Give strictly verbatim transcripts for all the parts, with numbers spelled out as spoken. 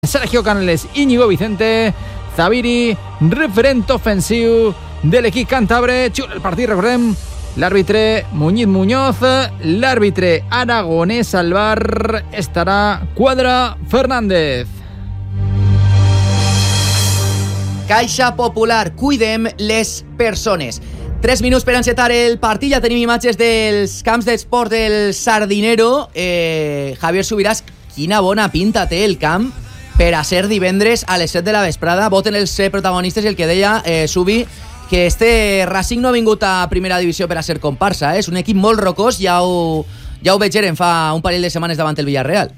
Sergio Canales, Íñigo Vicente, Zaviri, referent ofensiu de l'equip càntabre. Xula el partit, recordem, l'àrbitre Muñiz Muñoz, l'àrbitre aragonès al bar estarà Quadra Fernández. Caixa Popular, cuidem les persones. Tres minuts per encetar el partit. Ja tenim imatges dels camps d'esport del Sardinero. Eh, Javier Subiràs, quina bona pinta té el camp per a ser divendres a les set de la vesprada. Voten els protagonistes i el que deia eh, Subi, que este Racing no ha vingut a primera divisió per a ser comparsa, eh? És un equip molt rocós, ja ho, ja ho vegeren fa un parell de setmanes davant el Villarreal.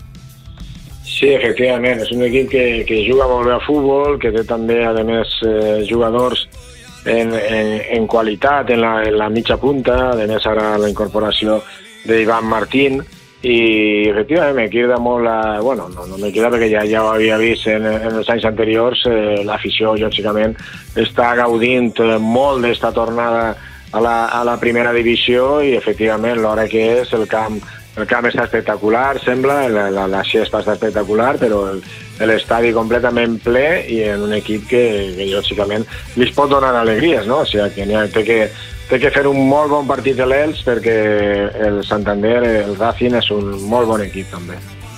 Sí, efectivament, és un equip que, que juga molt bé a futbol, que té també, a més, eh, jugadors en, en, en qualitat en la, en la mitja punta, a més ara la incorporació d'Ivan Martín, i efectivament me queda molt la, bueno, no, no me queda perquè ja, ja ho havia vist en, en els anys anteriors, eh, l'afició lògicament està gaudint molt d'esta tornada a la, a la primera divisió i efectivament l'hora que és el camp, el camp està espectacular, sembla, la, la, la xespa està espectacular, però el, l'estadi completament ple i en un equip que, que lògicament li pot donar alegries, no? O sigui que ha, té que té que fer un molt bon partit de l'Elx perquè el Santander, el Racing, és un molt bon equip també.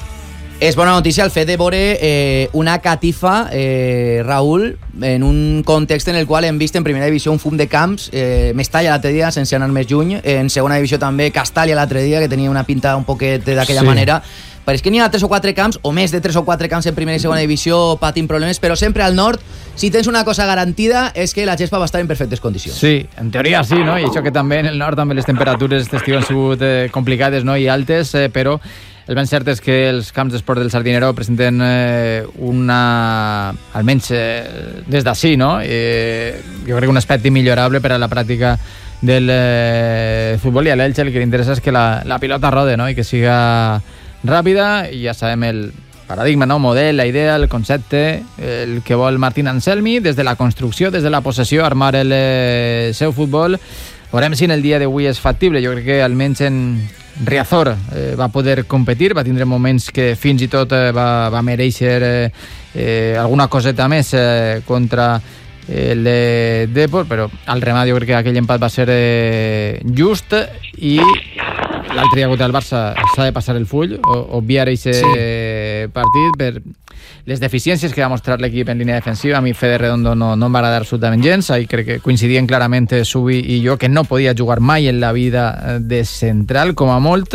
És bona notícia el fet de veure eh, una catifa, eh, Raül, en un context en el qual hem vist en primera divisió un fum de camps, eh, Mestalla l'altre dia, sense anar més lluny, en segona divisió també Castalla l'altre dia, que tenia una pinta un poquet d'aquella sí. manera. Pareix que n'hi ha tres o quatre camps, o més de tres o quatre camps en primera i segona divisió patint problemes, però sempre al nord, si tens una cosa garantida, és que la gespa va estar en perfectes condicions. Sí, en teoria sí, no? I això que també en el nord també les temperatures d'estiu han sigut eh, complicades, no? I altes, eh, però el ben cert és que els camps d'esport del Sardinero presenten eh, una... almenys eh, des d'ací, no? Eh, jo crec que un aspecte immillorable per a la pràctica del eh, futbol, i a l'Elx el que li interessa és que la, la pilota rode, no? I que siga ràpida, i ja sabem el paradigma, no? Model, la idea, el concepte, el que vol Martín Anselmi, des de la construcció, des de la possessió, armar el eh, seu futbol. Veurem si en el dia d'avui és factible. Jo crec que almenys en Riazor eh, va poder competir, va tindre moments que fins i tot eh, va, va mereixer eh, eh, alguna coseta més eh, contra el de Depor, però al remat jo crec que aquell empat va ser eh, just, i l'altre dia contra el Barça s'ha de passar el full, o obviar aquest sí. partit per les deficiències que va mostrar l'equip en línia defensiva. A mi Fede Redondo no, no em va agradar absolutament gens, ahí crec que coincidien clarament Subi i jo que no podia jugar mai en la vida de central, com a molt.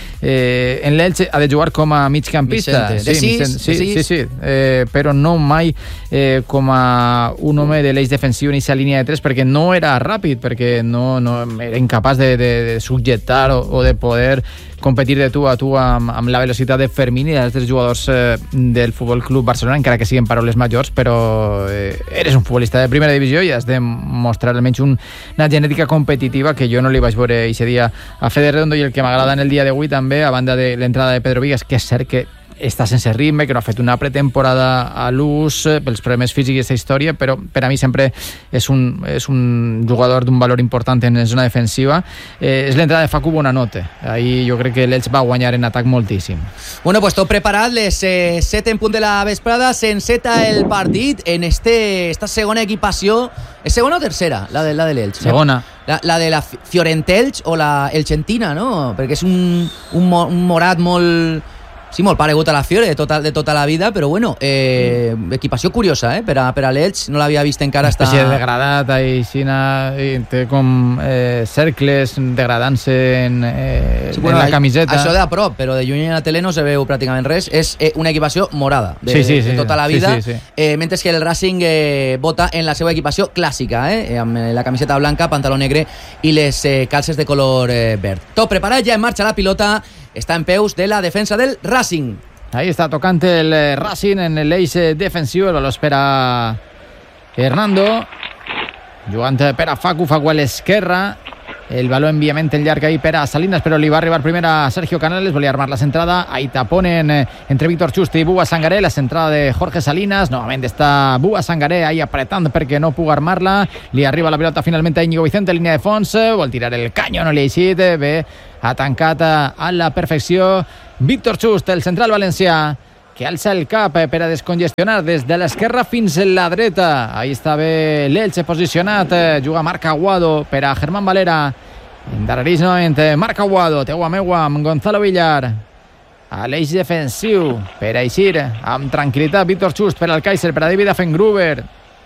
Eh, en l'Elx ha de jugar com a migcampista. Vicente, de sí, sis, sí, sí, sí, sí. Eh, però no mai eh, com a un home de l'eix defensiu en aquesta línia de tres, perquè no era ràpid, perquè no, no era incapaç de, de, de subjectar o, o de poder competir de tu a tu amb, amb la velocitat de Fermín i d'altres jugadors eh, del Futbol Club Barcelona, encara que siguin paraules majors, però eh, eres un futbolista de primera divisió i has de mostrar almenys un, una genètica competitiva que jo no li vaig veure aquest dia a Fede Redondo. I el que m'agrada en el dia d'avui també, a banda de l'entrada de Pedro Vigas, que és cert que està sense ritme, que no ha fet una pretemporada a l'ús pels problemes físics i aquesta història, però per a mi sempre és un, és un jugador d'un valor important en zona defensiva. Eh, és l'entrada de Facu Bonanote. Ahí jo crec que l'Elx va guanyar en atac moltíssim. Bueno, pues tot preparat, les eh, set en punt de la vesprada, s'enceta el partit en este, esta segona equipació. És segona o tercera, la de, la de l'Elx? Segona. La, la de la Fiorentelx o la Elxentina, no? Perquè és un, un, un morat molt... Sí, molt paregut a la Fiore de tota, de tota la vida, però bueno, eh, equipació curiosa, eh, per a, per a l'Elx, no l'havia vist encara. Una espècie de degradat, aixina, i té com eh, cercles degradant-se en, eh, sí, bueno, en la camiseta. Això de a prop, però de lluny a la tele no se veu pràcticament res. És eh, una equipació morada, de, sí, sí, sí, de tota la vida, sí, sí, sí. Eh, mentre que el Racing eh, vota en la seva equipació clàssica, eh, amb la camiseta blanca, pantaló negre i les eh, calces de color eh, verd. Tot preparat, ja en marxa la pilota. Està en peus de la defensa del Racing. Ahí està tocant el Racing en l'eix defensiu. El baló espera Hernando. Jugant per a Facu, Facu a l'esquerra. El baló enviament en llarg ahí per a Salinas, però li va arribar primer a Sergio Canales. Volia armar la centrada. Ahí taponen entre Víctor Chust i Bua Sangaré. La centrada de Jorge Salinas. Novament està Bua Sangaré ahí apretant perquè no puga armar-la. Li arriba la pilota finalment a Íñigo Vicente, línia de fons. Vol tirar el canyo, no li ha eixit. Bé, ha tancat a la perfecció Víctor Chust, el central valencià. que alça el cap per a descongestionar des de l'esquerra fins a la dreta. Ahí està bé l'Elche posicionat, juga Marc Aguado per a Germán Valera. Endarrereix novament Marc Aguado, teua meua amb Gonzalo Villar. A l'eix defensiu per a eixir amb tranquil·litat Víctor Chust per al Kaiser, per a David Affengruber.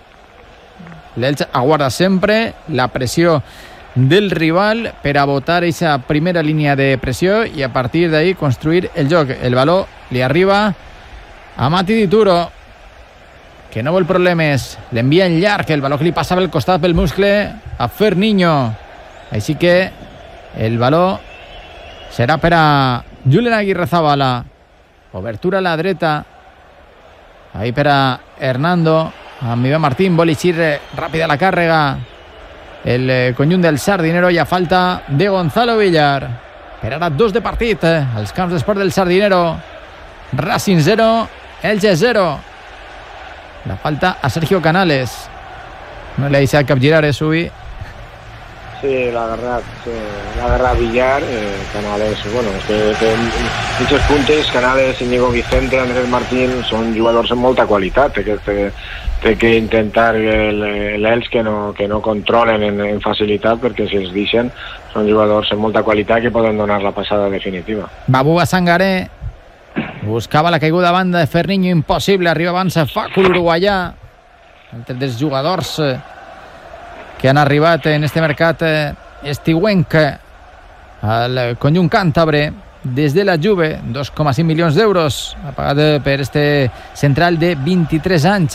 L'Elche aguarda sempre la pressió del rival per a botar aquesta primera línia de pressió i a partir d'ahí construir el joc. El baló li arriba a Mati Dituro, que no vol problemes, l'envia en llarg, el baló que li passava al costat pel muscle a Ferniño. Així que el baló serà per a Julen Aguirre Zabala. Obertura a la dreta, ahí per a Hernando, amb Iván Martín, vol eixir ràpida la càrrega el conjunt del Sardinero, i a falta de Gonzalo Villar. Per ara dos de partit als camps d'esport del Sardinero. Racing zero, Elche zero. La falta a Sergio Canales, no le ha deixat capgirar, eh, Subi? Sí, la verdad, sí, la verdad Villar, eh, Canales, bueno, es que, que en muchos puntos Canales, Íñigo Vicente, Andrés Martín son jugadors amb molta qualitat, té que, té, té que intentar l'Els que no, que no controlen en, en facilitat, perquè si els deixen són jugadors amb molta qualitat que poden donar la passada definitiva. Babu Sangaré buscava la caiguda a banda de Ferniño, impossible, arriba abans Facu l'uruguaià, entre dels jugadors que han arribat en este mercat estiuenc al conjunt càntabre des de la Juve. Dos coma cinc milions d'euros ha pagat per este central de vint-i-tres anys,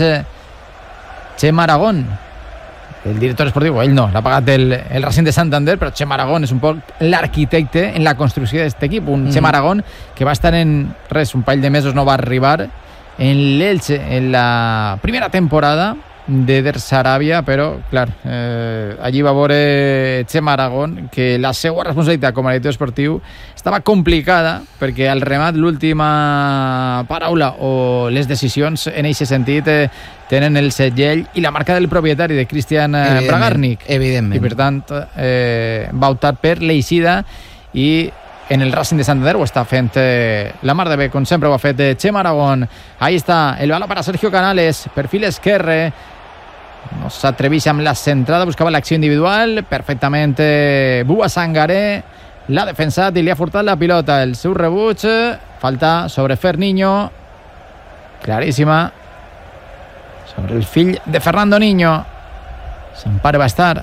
Chema Aragón, el director esportiu. Ell no, l'ha pagat el, el Racing de Santander, però Chema Aragón és un poc l'arquitecte en la construcció d'aquest equip. Un mm. Chema Aragón que va estar en res, un parell de mesos, no va arribar en l'Elche en la primera temporada d'Eder Sarabia, però clar, eh, allí va veure Chema Aragón que la seva responsabilitat com a director esportiu estava complicada, perquè al remat l'última paraula o les decisions en aquest sentit eh, tenen el segell i la marca del propietari, de Christian evidentment, Bragarnik, evidentment. I per tant eh, va optar per l'eixida, i en el Racing de Santander ho està fent eh, la mar de bé, com sempre ho ha fet eh, Chema Aragón. Ahí està el baló para Sergio Canales, perfil esquerre, no s'atreveix amb la centrada, buscava l'acció individual perfectament. Bua Sangaré l'ha defensat i li ha furtat la pilota. El seu rebuig, falta sobre Ferniño, claríssima sobre el fill de Fernando Niño. Son pare va estar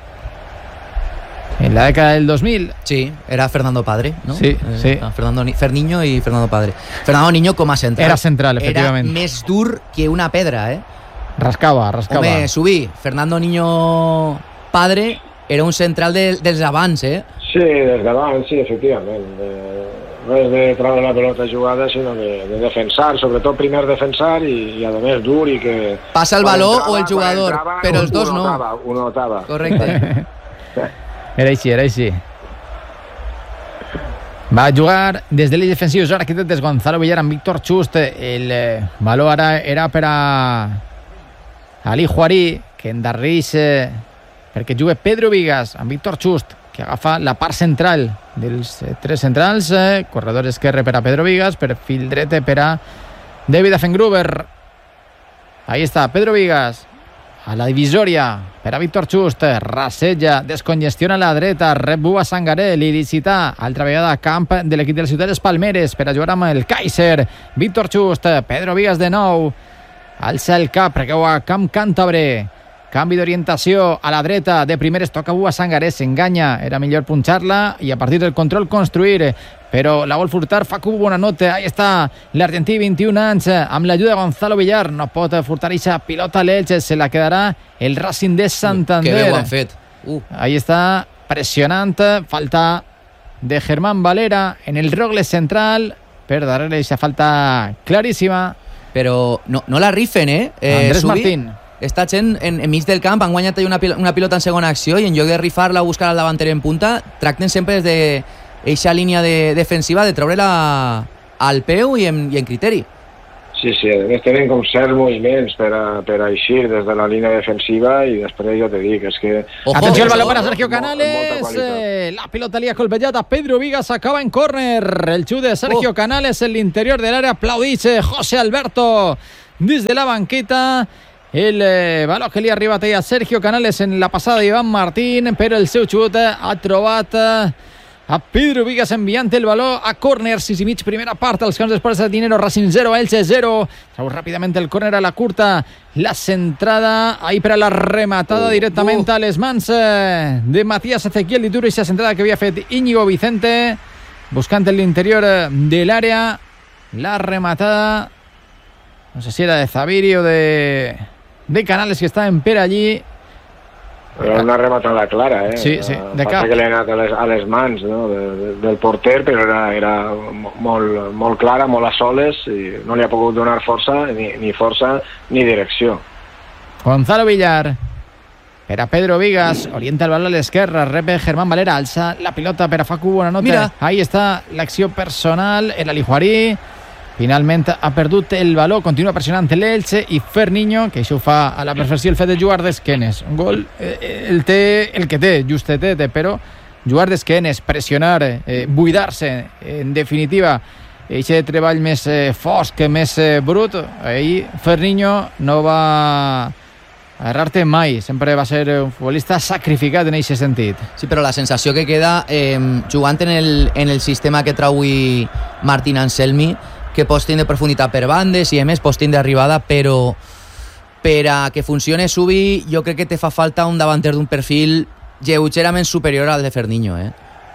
en la década del dos mil. Sí, era Fernando Padre, ¿no? Sí, eh, sí. Fernando Ni- Ferniño y Fernando Padre. Fernando Niño com a central. Era central, efectivament. Era més dur que una pedra, eh? Rascava, rascava. Home, subí. Fernando Niño Padre era un central de, dels abans, eh? Sí, des davant, sí, efectivament. Eh, no és de treure la pelota jugada, sinó de, de defensar, sobretot primer defensar i, i a més dur i que... Passa el baló entrava, o el jugador, entrava, però els dos ho no. notava, ho notava. Correcte. Era així, era així. Va jugar des de l'eix defensiu, és arquitectes Gonzalo Villar amb Víctor Chust. El eh, baló ara era per a Ali Juarí, que endarrereix eh, perquè juga Pedro Vigas amb Víctor Chust, que agafa la part central dels eh, tres centrals, eh, corredor esquerre per a Pedro Vigas, perfil drete per a David Affengruber. Ahí està Pedro Vigas a la divisòria per a Víctor Chust, rasseja, descongestiona a la dreta, rep Bua Sangaré, l'il·licità, altra vegada camp de l'equip de la ciutat dels Palmeres per a jugar amb el Kaiser. Víctor Chust, Pedro Vigas de nou, alça el cap, recau a camp càntabre, canvi d'orientació a la dreta, de primeres toca Bua Sangaré, s'enganya, era millor punxar-la i a partir del control construir, però la vol furtar Facu Buonanotte. Ahí està l'argentí, vint-i-un anys, amb l'ajuda de Gonzalo Villar, no pot furtar aquesta pilota a l'Elche, se la quedarà el Racing de Santander. Que bé ho han fet. Uh. Ahí està, pressionant, falta de Germán Valera en el rogle central, per darrere aquesta falta claríssima. Però no, no la rifen, eh? eh Andrés Subi, Martín. Està gent en, en mig del camp, han guanyat una, pil una pilota en segona acció i en lloc de rifar-la o buscar al davanter en punta, tracten sempre des de eixa línia de, defensiva de treure-la al peu i en, i en criteri. Sí, sí, a més tenen com certs moviments per a, per a eixir des de la línia defensiva i després jo te dic, és que... Ojo, atenció al balón para Sergio Canales, eh, la pilota li ha colpejat a Pedro Vigas, acaba en córner, el xut de Sergio oh. Canales en l'interior de l'àrea, aplaudit José Alberto des de la banqueta, el eh, baló que li ha arribat a Sergio Canales en la passada d'Ivan Martín, però el seu xut ha trobat... Eh, a Pedro Vigas enviant el baló a córner, sis i mig, primera part, els camps d'esports de Dinero, Racing zero, Elche zero, trau ràpidament el córner a la curta, la centrada, ahí per a la rematada uh, directament uh. a les mans eh, de Matías Ezequiel Dituro, i la centrada que havia fet Íñigo Vicente, buscant en l'interior de l'àrea, la rematada, no sé si era de Zaviri o de, de Canales, que estaven per allí. Era una rematada clara, eh? Sí, sí, de cap. Passa que li ha anat a les, a les mans, no? de, de, del porter, però era, era molt, molt clara, molt a soles, i no li ha pogut donar força, ni, ni força, ni direcció. Gonzalo Villar, per a Pedro Vigas, orienta el baló a l'esquerra, rep Germán Valera, alça la pilota per a Facu Buenanote. Mira, ahí està l'acció personal, el Alijuarí, finalment ha perdut el baló, continua pressionant l'Elche i Ferniño, que això ho fa a la perfecció el fet de jugar d'esquenes. Un gol, eh, el té el que té, justet, però jugar d'esquenes, pressionar, eh, buidar-se, en definitiva, aquest treball més eh, fosc, més eh, brut, ahir Ferniño no va errar-te mai, sempre va ser un futbolista sacrificat en aquest sentit. Sí, però la sensació que queda eh, jugant en el, en el sistema que trau Martín Anselmi, que pots tindre profunditat per bandes i a més pots tindre arribada, però per a que funcione Subi jo crec que te fa falta un davanter d'un perfil lleugerament superior al de Ferniño, eh?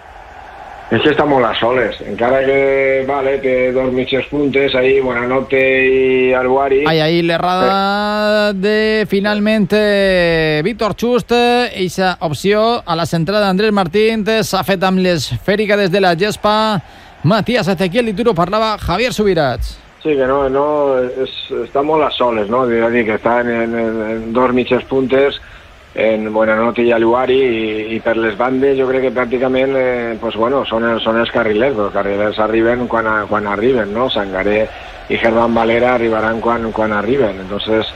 És que està molt a soles, encara que vale, té dos mitges puntes ahí, Buenanote i Alguari. Ahí, ahí l'errada eh. de finalment eh, Víctor Chust, eixa opció a la centrada d'Andrés Martín, s'ha fet amb l'esfèrica des de la gespa. Matías Ezequiel Dituro, parlava Javier Subirats. Sí, que no, no és, està molt a soles, no? Dir, dir que està en, en, en dos mitges puntes, en Buenanote i Aluari, i, i per les bandes jo crec que pràcticament eh, pues bueno, són, els, són els carrilers, però els carrilers arriben quan, a, quan arriben, no? Sangaré i Germán Valera arribaran quan, quan arriben, entonces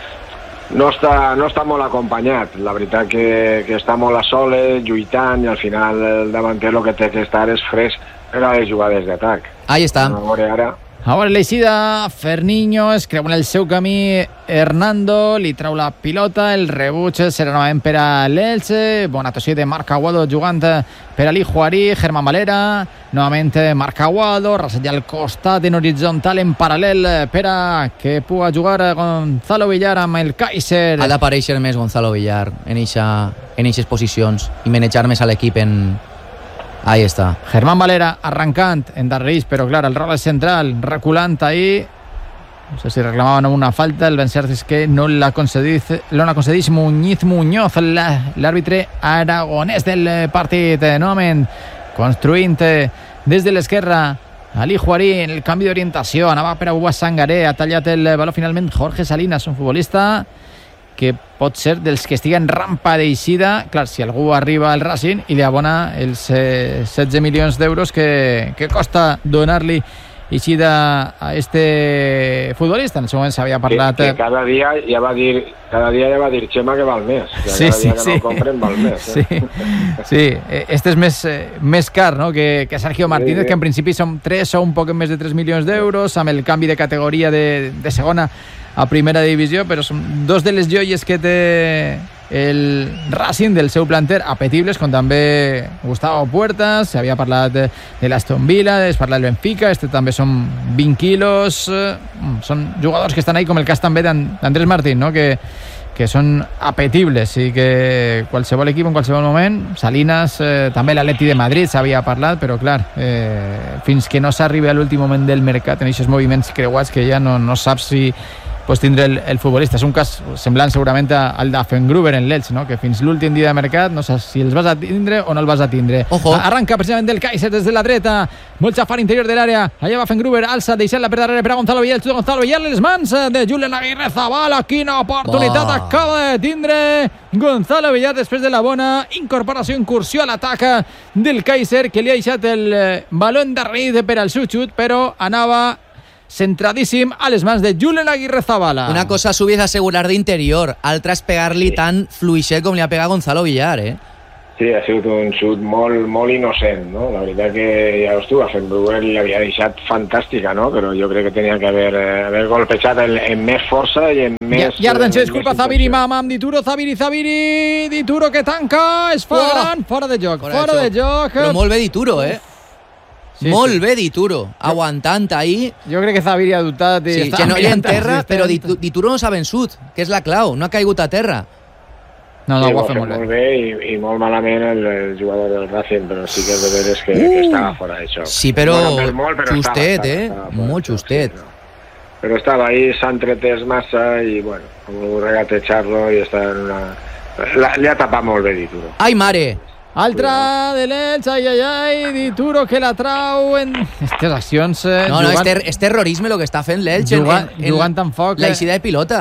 no està, no està molt acompanyat, la veritat que, que està molt a soles, lluitant, i al final el davanter el que té que estar és fresc per a les jugades d'atac. Ahí està. A veure ara... Ara l'eixida, Ferniño, es creu en el seu camí, Hernando, li trau la pilota, el rebuig serà novament per a l'Elche, bona actuació de Marc Aguado jugant per a l'Ijuarí, Germán Valera, novament Marc Aguado, rasella al costat en horitzontal en paral·lel per a que puga jugar Gonzalo Villar amb el Kaiser. Ha d'aparèixer més Gonzalo Villar en aquestes posicions i manejar més a l'equip en... Ahí està. Germán Valera arrancant en darrerís, però clar, el rol és central, reculant ahí. No sé si reclamaven una falta, el ben cert és que no la concedís, no la concedís Muñiz Muñoz, l'àrbitre aragonès del partit, novament construint des de l'esquerra Ali Juarí en el canvi d'orientació, anava per a Uba Sangaré, ha tallat el baló finalment Jorge Salinas, un futbolista que pot ser dels que estiguen rampa d'eixida, clar, si algú arriba al Racing i li abona els eh, setze milions d'euros que, que costa donar-li eixida a este futbolista. En el seu moment s'havia parlat... Que, que cada dia ja va dir cada dia ja va dir Xema que val més, que sí, cada sí, dia que sí. no compren val més. Eh? Sí, sí, este és més, més car, no?, que, que Sergio Martínez, sí, que en principi són tres o un poc més de tres milions d'euros, amb el canvi de categoria de, de segona a primera divisió, però són dos de les joies que té el Racing del seu planter apetibles, com també Gustavo Puertas, s'havia parlat de, de l'Aston Villa, es parla del Benfica, este també són vint quilos, són jugadors que estan ahí, com el cas també d'Andrés Martín, no?, que, que són apetibles i que qualsevol equip en qualsevol moment, Salinas, eh, també l'Atleti de Madrid s'havia parlat, però clar, eh, fins que no s'arribi a l'últim moment del mercat en aquests moviments creuats que ja no, no saps si pues tindre el, el futbolista. És un cas semblant segurament al de Fengruber en l'Elx, no?, que fins l'últim dia de mercat no saps si els vas a tindre o no el vas a tindre. Ojo. Arranca precisament del Kaiser des de la dreta, molt xafar interior de l'àrea, allà va Fengruber, alça, deixant-la per darrere per a Gonzalo Villar, Gonzalo Villar en les mans de Julen Aguirre Zabala, quina oportunitat oh. acaba de tindre Gonzalo Villar després de la bona incorporació, incursió a l'atac del Kaiser, que li ha deixat el baló endarrerit per al seu xut, però anava centradíssim a les mans de Julen Aguirre Zabala. Una cosa subir a assegurar d'interior, altra és pegar-li sí. tan fluixet com li ha pegat Gonzalo Villar, eh? Sí, ha sigut un xut molt, molt innocent, no? La veritat que ja ho estuvo, a Fenbruel l'havia deixat fantàstica, no? Però jo crec que tenia que haver, eh, haver golpejat en, en més força i en més... I ara atenció, disculpa, Zabiri, Mamam, Dituro, Zabiri, Zabiri, Dituro que tanca, es fa oh. gran, fora de joc, fora, fora de, de joc. Però molt bé Dituro, eh? Sí, molt sí. bé Dituro, aguantant ahí. Jo crec que Zabiri ha dubtat i sí, està que no hi ha en terra, però Dituro no s'ha vençut, que és la clau, no ha caigut a terra. No, no, sí, ho ha fet molt bé, molt bé i, i molt malament el, el jugador del Racing, però sí que és de veres que, uh, que estava fora de xoc. Sí, però, bueno, molt, però justet, estava, eh? Estava, estava molt justet. Sí, no. Però estava ahí, s'ha entretès massa i, bueno, ha volgut regatejar-lo i està en una... La, li ha tapat molt bé Dituro. Ai, mare! Altra de l'Elx, ai, ai, ai, Dituro que la trau en... Estes accions... Eh, no, no, jugant... és, ter és terrorisme el que està fent l'Elx jugant, en, en, jugant tan foc. La eixida de pilota.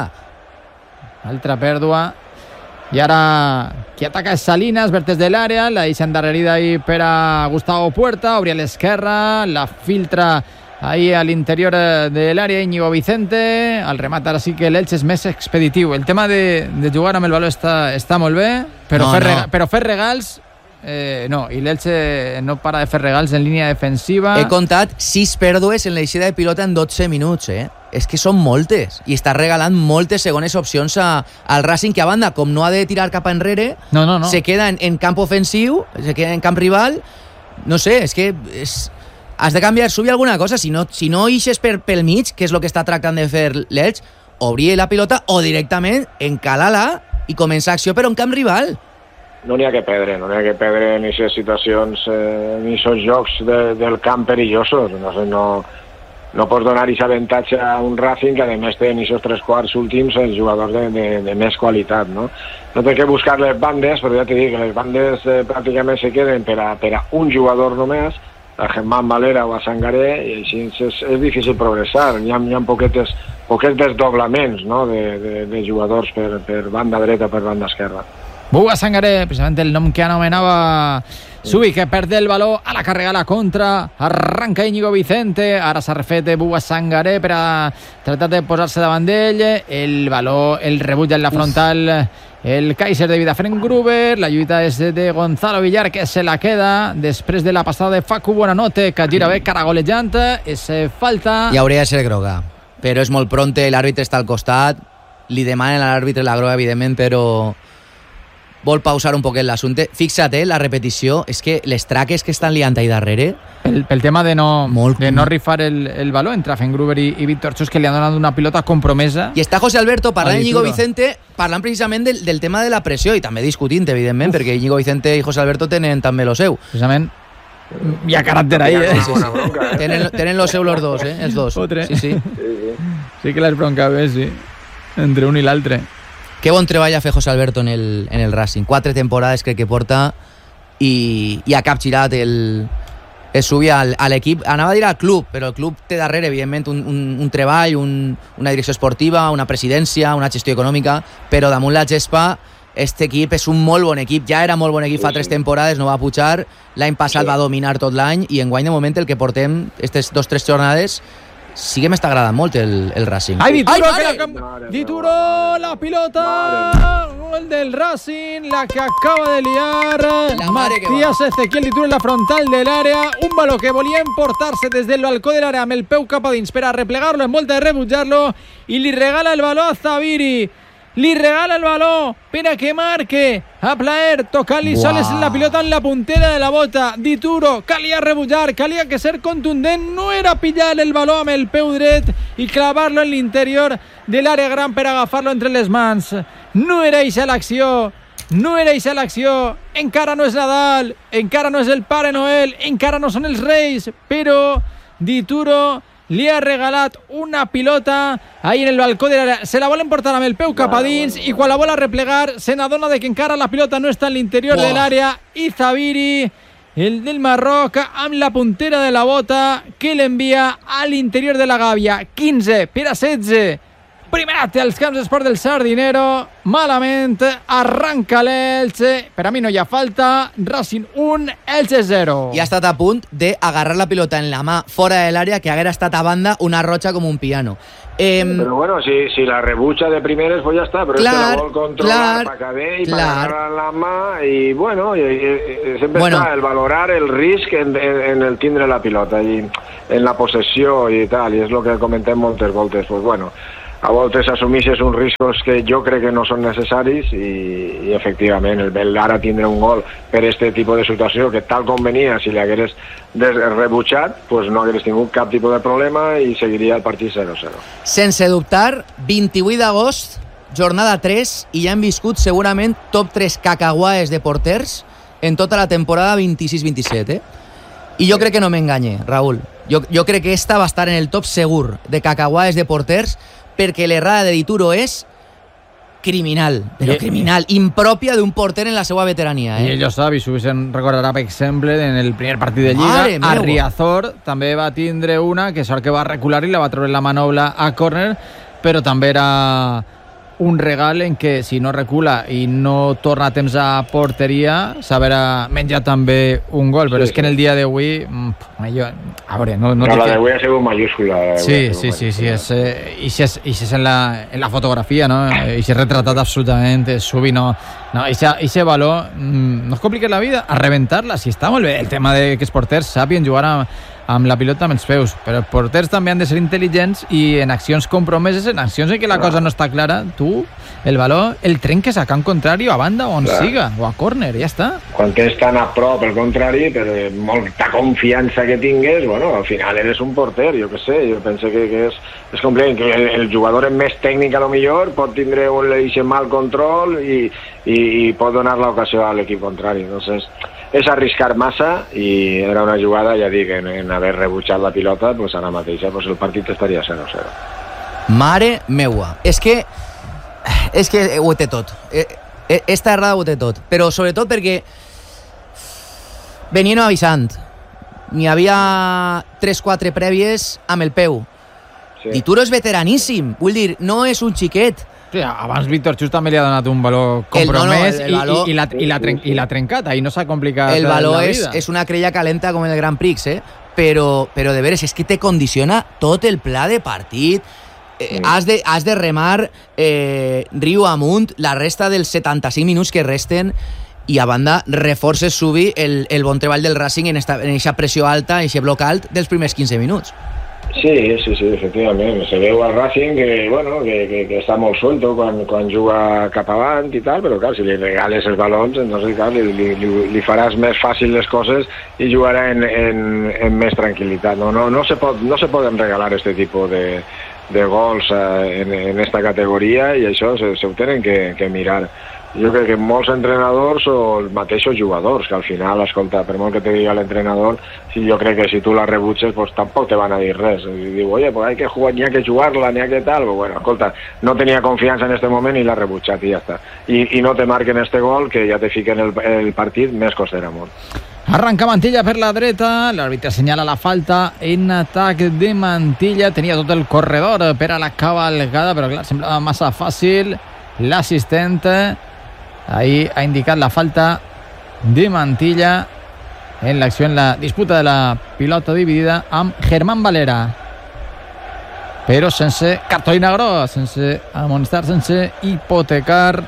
Altra pèrdua. I ara qui ataca és Salinas, vertes de l'àrea, la deixa endarrerida ahí per a Gustavo Puerta, obri a l'esquerra, la filtra ahí a l'interior de l'àrea Íñigo Vicente, al remat ara sí que l'Elx és més expeditiu. El tema de, de jugar amb el valor està, està molt bé, però, no, fer, no. Rega, però fer regals eh, no, i l'Elx eh, no para de fer regals en línia defensiva. He contat sis pèrdues en l'eixida de pilota en dotze minuts, eh? És que són moltes, i està regalant moltes segones opcions a, al Racing, que a banda, com no ha de tirar cap enrere, no, no, no. se queda en, en camp ofensiu, se queda en camp rival, no sé, és que és, has de canviar, subir alguna cosa, si no, si no ixes per, pel mig, que és el que està tractant de fer l'Elx, obrir la pilota o directament encalar-la i començar acció per un camp rival. No n'hi ha que perdre, no n'hi ha que perdre en aquestes situacions, eh, en aquests jocs de, del camp perillosos, no sé, no... No pots donar aquest avantatge a un Racing que a més té en aquests tres quarts últims els jugadors de, de, de més qualitat, no? No té que buscar les bandes, però ja t'he dit que les bandes eh, pràcticament se queden per a, per a un jugador només, a Germán Valera o a Sangaré, i així és, és difícil progressar. Hi ha, hi ha poquetes, poquets desdoblaments, no? de, de, de jugadors per, per banda dreta, per banda esquerra. Buga Sangaré, precisament el nom que anomenava Subi, que perd el valor a la càrrega a la contra, arranca Íñigo Vicente, ara s'ha refet Buga Sangaré per a tratar de posar-se davant d'ell, el valor, el rebutja en la frontal el Kaiser de Vidafren Gruber, la lluita és de Gonzalo Villar que se la queda després de la passada de Facu Buonanotte, que gira bé caragolejant, és falta. I hauria de ser groga, però és molt pronte, l'àrbitre està al costat, li demanen a l'àrbitre la groga evidentment, però vol pausar un poquet l'assumpte. Fixa't, eh, la repetició, és que les traques que estan liant ahí darrere... Pel, pel tema de no, molt, de no rifar el, el valor entre Fengruber i, i Víctor Chus, que li han donat una pilota compromesa. I està José Alberto parlant Íñigo Vicente, parlant precisament del, del tema de la pressió, i també discutint, evidentment, Uf. perquè Íñigo Vicente i José Alberto tenen també lo seu. Precisament hi ha caràcter ahí, eh? Sí, sí, sí. Tenen, tenen lo seu los dos, eh? Els dos. Fotre. Sí, sí. Sí que les bronca bé, sí. Entre un i l'altre. Que bon treball ha fet José Alberto en el, en el Racing. Quatre temporades crec que porta i, i ha capgirat el, el subir al, a l'equip. Anava a dir al club, però el club té darrere, evidentment, un, un, un treball, un, una direcció esportiva, una presidència, una gestió econòmica, però damunt la gespa este equip és un molt bon equip. Ja era molt bon equip fa tres temporades, no va pujar. L'any passat va dominar tot l'any i enguany de moment el que portem aquestes dos o tres jornades sí que m'està agradant molt el, el Racing. Ai, Dituro, Ai, que la, Dituro, la pilota, gol del Racing, la que acaba de liar Matías Ezequiel Dituro en la frontal del área, un baló que volia emportar-se des del balcó de l'àrea amb el peu cap a dins per a replegar-lo en volta de rebutjar-lo i li regala el baló a Zabiri. Li regala el baló per a que marque a plaer, tocant-li soles en la pilota en la puntera de la bota. Dituro, calia rebutjar, calia que ser contundent, no era pillar el baló amb el peu dret i clavar-lo en l'interior de l'àrea gran per agafar-lo entre les mans. No era eixa l'acció, no era eixa l'acció, encara no és Nadal, encara no és el Pare Noel, encara no són els Reis, però Dituro li ha regalat una pilota ahí en el balcó de l'àrea, se la volen portar amb el peu cap a dins i quan la vol arreplegar se n'adona de que encara la pilota no està en l'interior de l'àrea i Zabiri, el del Marroc, amb la puntera de la bota que l'envia a l'interior de la gàbia. Quinze per a setze Primer acte als camps d'esport del Sardinero. Malament, arranca l'Elche. Per a mi no hi ha falta. Racing un, Elche zero. I ha estat a punt d'agarrar la pilota en la mà fora de l'àrea, que haguera estat a banda una roja com un piano. Eh, pero bueno, si, si la rebucha de primeres, pues ya está. Pero clar, es que la vol controlar para caber y para agarrar la mà. Y bueno, y, y, y siempre bueno. está el valorar el risc en, en, en el tindre la pilota y en la possessió i tal. I és el que comentem moltes voltes. Pues bueno, a voltes assumixes uns riscos que jo crec que no són necessaris i, i efectivament el, el ara tindre un gol per este tipus de situació que tal com venia, si li hagueres rebutjat, pues no hagueres tingut cap tipus de problema i seguiria el partit zero zero. Sense dubtar, vint-i-vuit d'agost, jornada tres, i ja hem viscut segurament top tres cacahuaes de porters en tota la temporada vint-i-sis vint-i-set, eh? I jo crec que no m'enganye, Raúl. Jo, jo crec que esta va estar en el top segur de cacahuaes de porters, perquè l'errada de Dituro és criminal, però I, criminal, impròpia d'un porter en la seva veterania. Eh? I ell ho sap, i s'ho se'n recordarà, per exemple, en el primer partit de Lliga, a Riazor també va tindre una, que sort que va recular i la va treure la manobla a córner, però també era un regal en què si no recula i no torna a temps a porteria s'haurà menjat també un gol, però sí, és que en el dia d'avui jo, a veure, no, no, no la d'avui ha sigut majúscula. Sí, sí, sí, sí, és, eh, i si és, i si és en, la, en la fotografia, no? I si és retratat absolutament, Subi, no, no, i ese valor no es complica la vida, a reventar-la, si està molt bé el tema de que els porters sàpien jugar a amb la pilota amb els peus, però els porters també han de ser intel·ligents i en accions compromeses, en accions en què la cosa no està clara, tu, el valor, el trenques a camp contrari o a banda on Clar. siga, o a córner, ja està. Quan tens tan a prop el contrari, per molta confiança que tingues, bueno, al final eres un porter, jo què sé, jo penso que, que és, és complicat, que el, el jugador més tècnic a lo millor pot tindre un mal control i, i, i pot donar l'ocasió a l'equip contrari, entonces és arriscar massa i era una jugada, ja dic, en, en haver rebutjat la pilota, pues ara mateixa pues el partit estaria zero zero. Mare meua, és que és que ho té tot, esta errada ho té tot, però sobretot perquè venien avisant, n'hi havia tres quatre prèvies amb el peu. Sí. Dituro és veteraníssim, vull dir, no és un xiquet. Sí, abans Víctor Xus també li ha donat un valor compromès el, no, no, el, el valor, i, i, i, la, i, la tren, i l'ha trencat, ahí no s'ha complicat el valor la és, vida. És una crella calenta com el Grand Prix, eh? però, però de veres, és que te condiciona tot el pla de partit. Eh, has, de, has de remar eh, riu amunt la resta dels setanta-cinc minuts que resten i a banda reforces Subi el, el bon treball del Racing en aquesta pressió alta, en aquest bloc alt dels primers quinze minuts. Sí, sí, sí, efectivament. Se veu al Racing que, bueno, que, que, que està molt suelto quan, quan juga cap avant i tal, però clar, si li regales els balons, entonces, clar, li, li, li faràs més fàcil les coses i jugarà en, en, en més tranquil·litat. No, no, no, se pot, no se poden regalar este tipus de, de gols eh, en, en esta categoria i això se, se ho tenen que, que mirar. Jo crec que molts entrenadors o els mateixos jugadors, que al final, escolta, per molt que te diga l'entrenador, si jo crec que si tu la rebutges, pues tampoc te van a dir res. I diu, oye, pues hay que jugar, n'hi ha que jugar-la, n'hi ha que tal. Pues bueno, escolta, no tenia confiança en este moment i l'ha rebutjat i ja està. I, i no te marquen este gol, que ja te fiquen el, el partit, més costarà molt. Arranca Mantilla per la dreta, l'àrbitre senyala la falta en atac de Mantilla, tenia tot el corredor per a la cavalcada, però clar, semblava massa fàcil. L'assistent ahí ha indicat la falta de Mantilla en l'acció, en la disputa de la pilota dividida amb Germán Valera, però sense cartolina groga, sense amonestar, sense hipotecar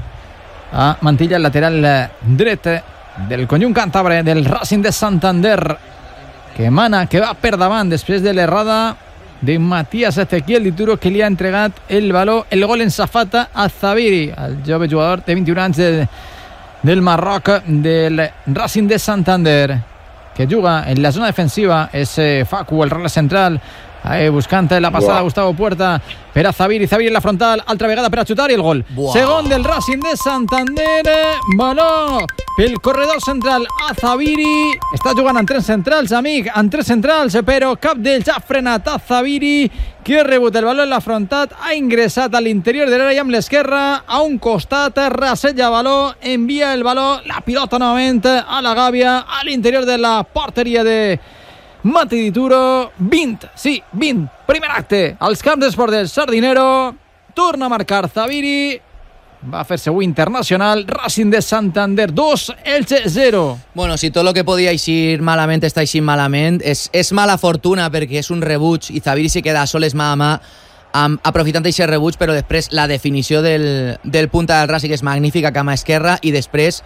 a Mantilla, el lateral dret del conjunt càntabre del Racing de Santander, que mana, que va per davant després de l'errada de Matías Ezequiel Dituro, que li ha entregat el valor, el gol en safata a Zaviri, el jove jugador de vint-i-un anys de, del Marroc, del Racing de Santander, que juga en la zona defensiva. És Facu, el rala central, eh, buscant la passada. Buah. Gustavo Puerta per a Zaviri, Zaviri en la frontal, altra vegada per a xutar i el gol. Buah. Segon del Racing de Santander, valor pel corredor central a Zaviri. Està jugant amb tres centrals, amic, amb tres centrals, però cap d'ells ha frenat a Zaviri, que ha rebut el valor en la frontal, ha ingressat a l'interior de l'àrea amb l'esquerra, a un costat, raseja valor, envia el valor, la pilota novament a la gàbia, a l'interior de la porteria de Mati Dituro. vint, sí, vint, primer acte als camps d'esport del Sardinero. torna a marcar Zaviri, va a fer-se avui internacional. Racing de Santander dos, Elche zero. Bueno, si tot el que podia eixir malament està eixint malament, és, és mala fortuna perquè és un rebuig i Zaviri se queda soles mà a mà um, aprofitant aquest rebuig, però després la definició del, del punta del Racing és magnífica, cama esquerra, i després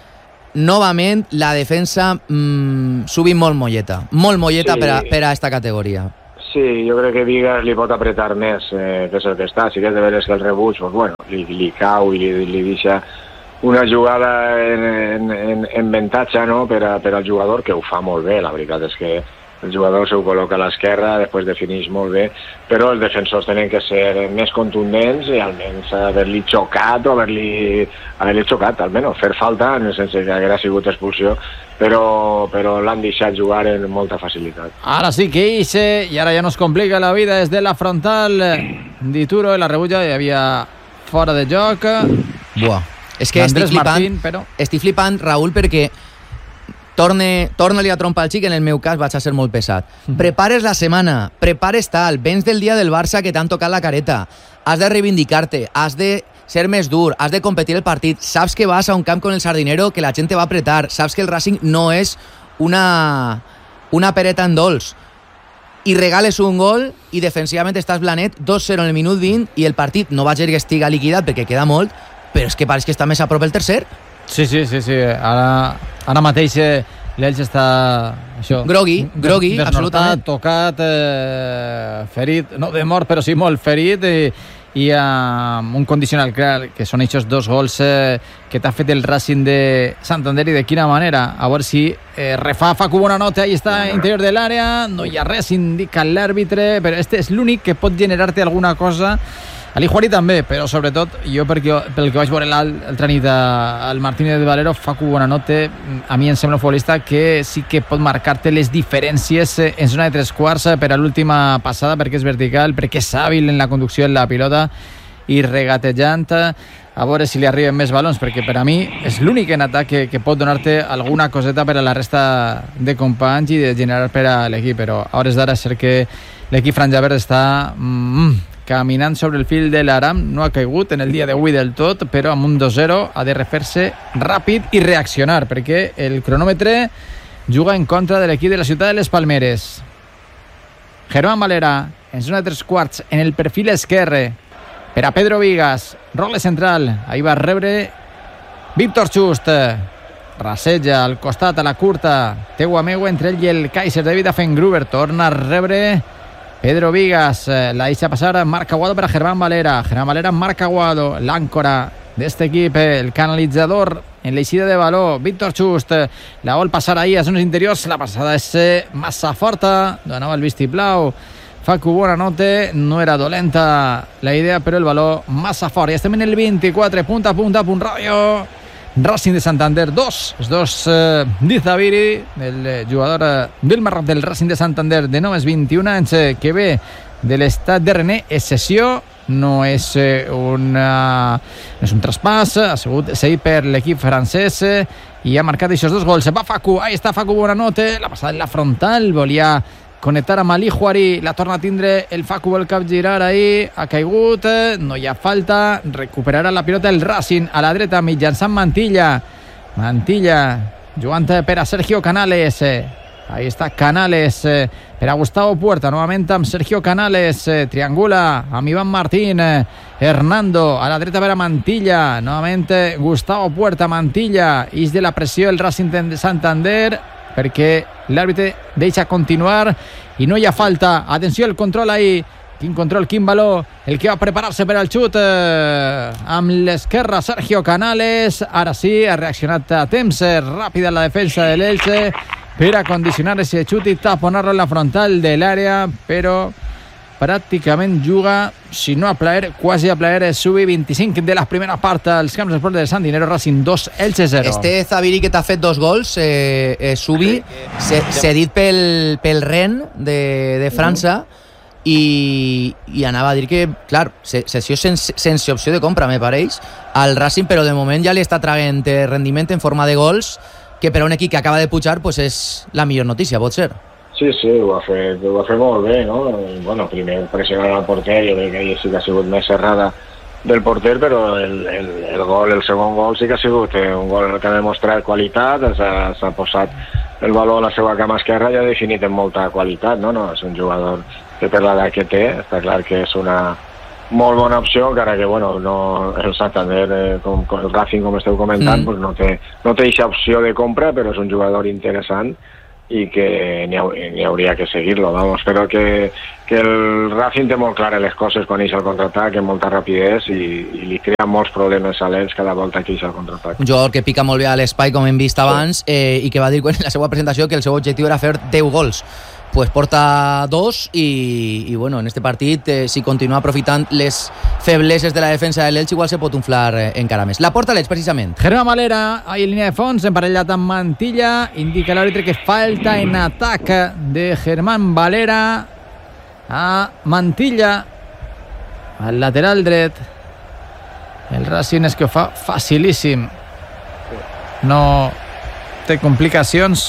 novament la defensa mmm, subint molt molleta, molt molleta sí. per, a, per a esta categoria. Sí, jo crec que Vigas li pot apretar més, eh, que és el que està. Sí que és de veres que el rebuig, pues, bueno, li, li cau i li, li deixa una jugada en, en, en, en avantatge, no?, per, a, per al jugador, que ho fa molt bé. La veritat és que el jugador se ho col·loca a l'esquerra, després defineix molt bé, però els defensors tenen que ser més contundents i almenys haver-li xocat o haver-li haver xocat, almenys fer falta, sense que haguera sigut expulsió, però, però l'han deixat jugar amb molta facilitat. Ara sí que hice, i ara ja no es complica la vida des de la frontal d'Ituro, i la rebuja hi havia fora de joc. Buah, és que estic flipant, Martín, però... estic flipant, Raül, perquè Torne, torna-li a trompar el xic, en el meu cas vaig a ser molt pesat. Mm-hmm. Prepares la setmana, prepares tal, vens del dia del Barça que t'han tocat la careta, has de reivindicar-te, has de ser més dur, has de competir el partit, saps que vas a un camp con el Sardinero que la gent te va a apretar, saps que el Racing no és una, una pereta en dolç, i regales un gol i defensivament estàs blanet, dos zero en el minut vint, i el partit no va dir que estiga liquidat perquè queda molt, però és que pareix que està més a prop el tercer. Sí, sí, sí, sí. Ara, ara mateix l'Elx està això, grogui, grogui, absolutament tocat, eh, ferit, no de mort, però sí molt ferit, i, i amb un condicional clar, que són aquests dos gols eh, que t'ha fet el Racing de Santander, i de quina manera. A veure si eh, refà Facu Bonanote, ahí està, interior de l'àrea, no hi ha res, indica l'àrbitre, però este és l'únic que pot generar-te alguna cosa. Ali Juari també, però sobretot jo perquè, pel que vaig veure l'altra nit al Martínez de Valero, Facu Bonanote a mi em sembla un futbolista que sí que pot marcar-te les diferències en zona de tres quarts per a l'última passada, perquè és vertical, perquè és hàbil en la conducció de la pilota i regatejant, a veure si li arriben més balons, perquè per a mi és l'únic en atac que, que pot donar-te alguna coseta per a la resta de companys i de generar per a l'equip, però a hores d'ara és cert que l'equip franja verd està mm, caminant sobre el fil de l'aram, no ha caigut en el dia d'avui del tot, però amb un dos zero ha de refer-se ràpid i reaccionar, perquè el cronòmetre juga en contra de l'equip de la ciutat de les Palmeres. Germán Valera, en zona de tres quarts, en el perfil esquerre, per a Pedro Vigas, rogle central, ahí va a rebre Víctor Just, raseja al costat, a la curta, teu amego entre ell i el Kaiser, David Affengruber, torna a rebre Pedro Vigas, la deixa passar Marc Aguado per a Germán Valera, Germán Valera, Marc Aguado, l'àncora d'este equip, el canalitzador en l'eixida de baló, Víctor Just, la vol passar ahir a zones interiors, la passada és massa forta, donava el vistiplau Facu Bonanote, no era dolenta la idea, però el baló massa fort. I estem en el vint-i-quatre, punt a punt a punt ràdio. Racing de Santander dos, els dos eh, d'Izabiri, el jugador eh, del Marroc del Racing de Santander de només vint-i-un anys, eh, que ve de l'estat de René, és sessió, no és, eh, una, no és un traspàs, ha sigut seguit per l'equip francès eh, i ha marcat aquests dos gols. Va Facu, ahí està Facu Bonanote, la passada en la frontal, volia connectar amb Ali Juari, la torna a tindre el Facu, vol capgirar ahí, ha caigut, no hi ha falta, recuperarà la pilota el Racing a la dreta mitjançant Mantilla, Mantilla jugant per a Sergio Canales, ahí està Canales per a Gustavo Puerta, novament amb Sergio Canales, triangula amb Iván Martín, Hernando a la dreta per a Mantilla, novament Gustavo Puerta, Mantilla, ix de la pressió el Racing de Santander, perquè l'àrbitre deixa continuar i no hi ha falta. Atenció, el control ahí, quin control, quin baló, el que va preparar-se per al xut eh, amb l'esquerra Sergio Canales. Ara sí, ha reaccionat a temps, ràpida la defensa de l'Elche per a condicionar ese xut i taponar-lo en la frontal de l'àrea, però pràcticament juga, si no a plaer, quasi a plaer, subi vint-i-cinc de la primera part als camps d'esport de Sant Dinero, Racing dos, Elche zero. Este Zaviri que t'ha fet dos gols, eh, eh, subi, cedit pel, pel Rennes de, de França, i, i anava a dir que, clar, sessió sense, sense opció de compra, me pareix, al Racing, però de moment ja li està traient rendiment en forma de gols, que per a un equip que acaba de pujar pues és la millor notícia, pot ser. Sí, sí, ho ha fet, ho ha fet molt bé, no? Bueno, primer pressionant al porter, jo crec que ell sí que ha sigut més serrada del porter, però el, el, el gol, el segon gol sí que ha sigut un gol que ha demostrat qualitat, s'ha posat el valor a la seva cama esquerra i ha definit amb molta qualitat, no? No, és un jugador que per l'edat que té, està clar que és una molt bona opció, encara que, bueno, no, el Santander, eh, com, com el Racing, com esteu comentant, mm. pues no té no té aquesta opció de compra, però és un jugador interessant i que n'hi ha, hauria que seguir-lo, vamos. Però que, que el Racing té molt clares les coses quan eix al contraatac, amb molta rapidesa i, i li crea molts problemes a l'Elx cada volta que eix al contraatac. Un jugador que pica molt bé a l'espai, com hem vist abans, eh, i que va dir en la seva presentació que el seu objectiu era fer deu gols. Pues porta dos i, i bueno, en este partit, eh, si continua aprofitant les febleses de la defensa de l'Elx, igual se pot inflar eh, encara més. La porta l'Elx, precisament. Germán Valera, ahí en línia de fons, emparellat amb Mantilla, indica l'àrbitre que falta en atac de Germán Valera a Mantilla, al lateral dret. El Racing és que ho fa facilíssim, no té complicacions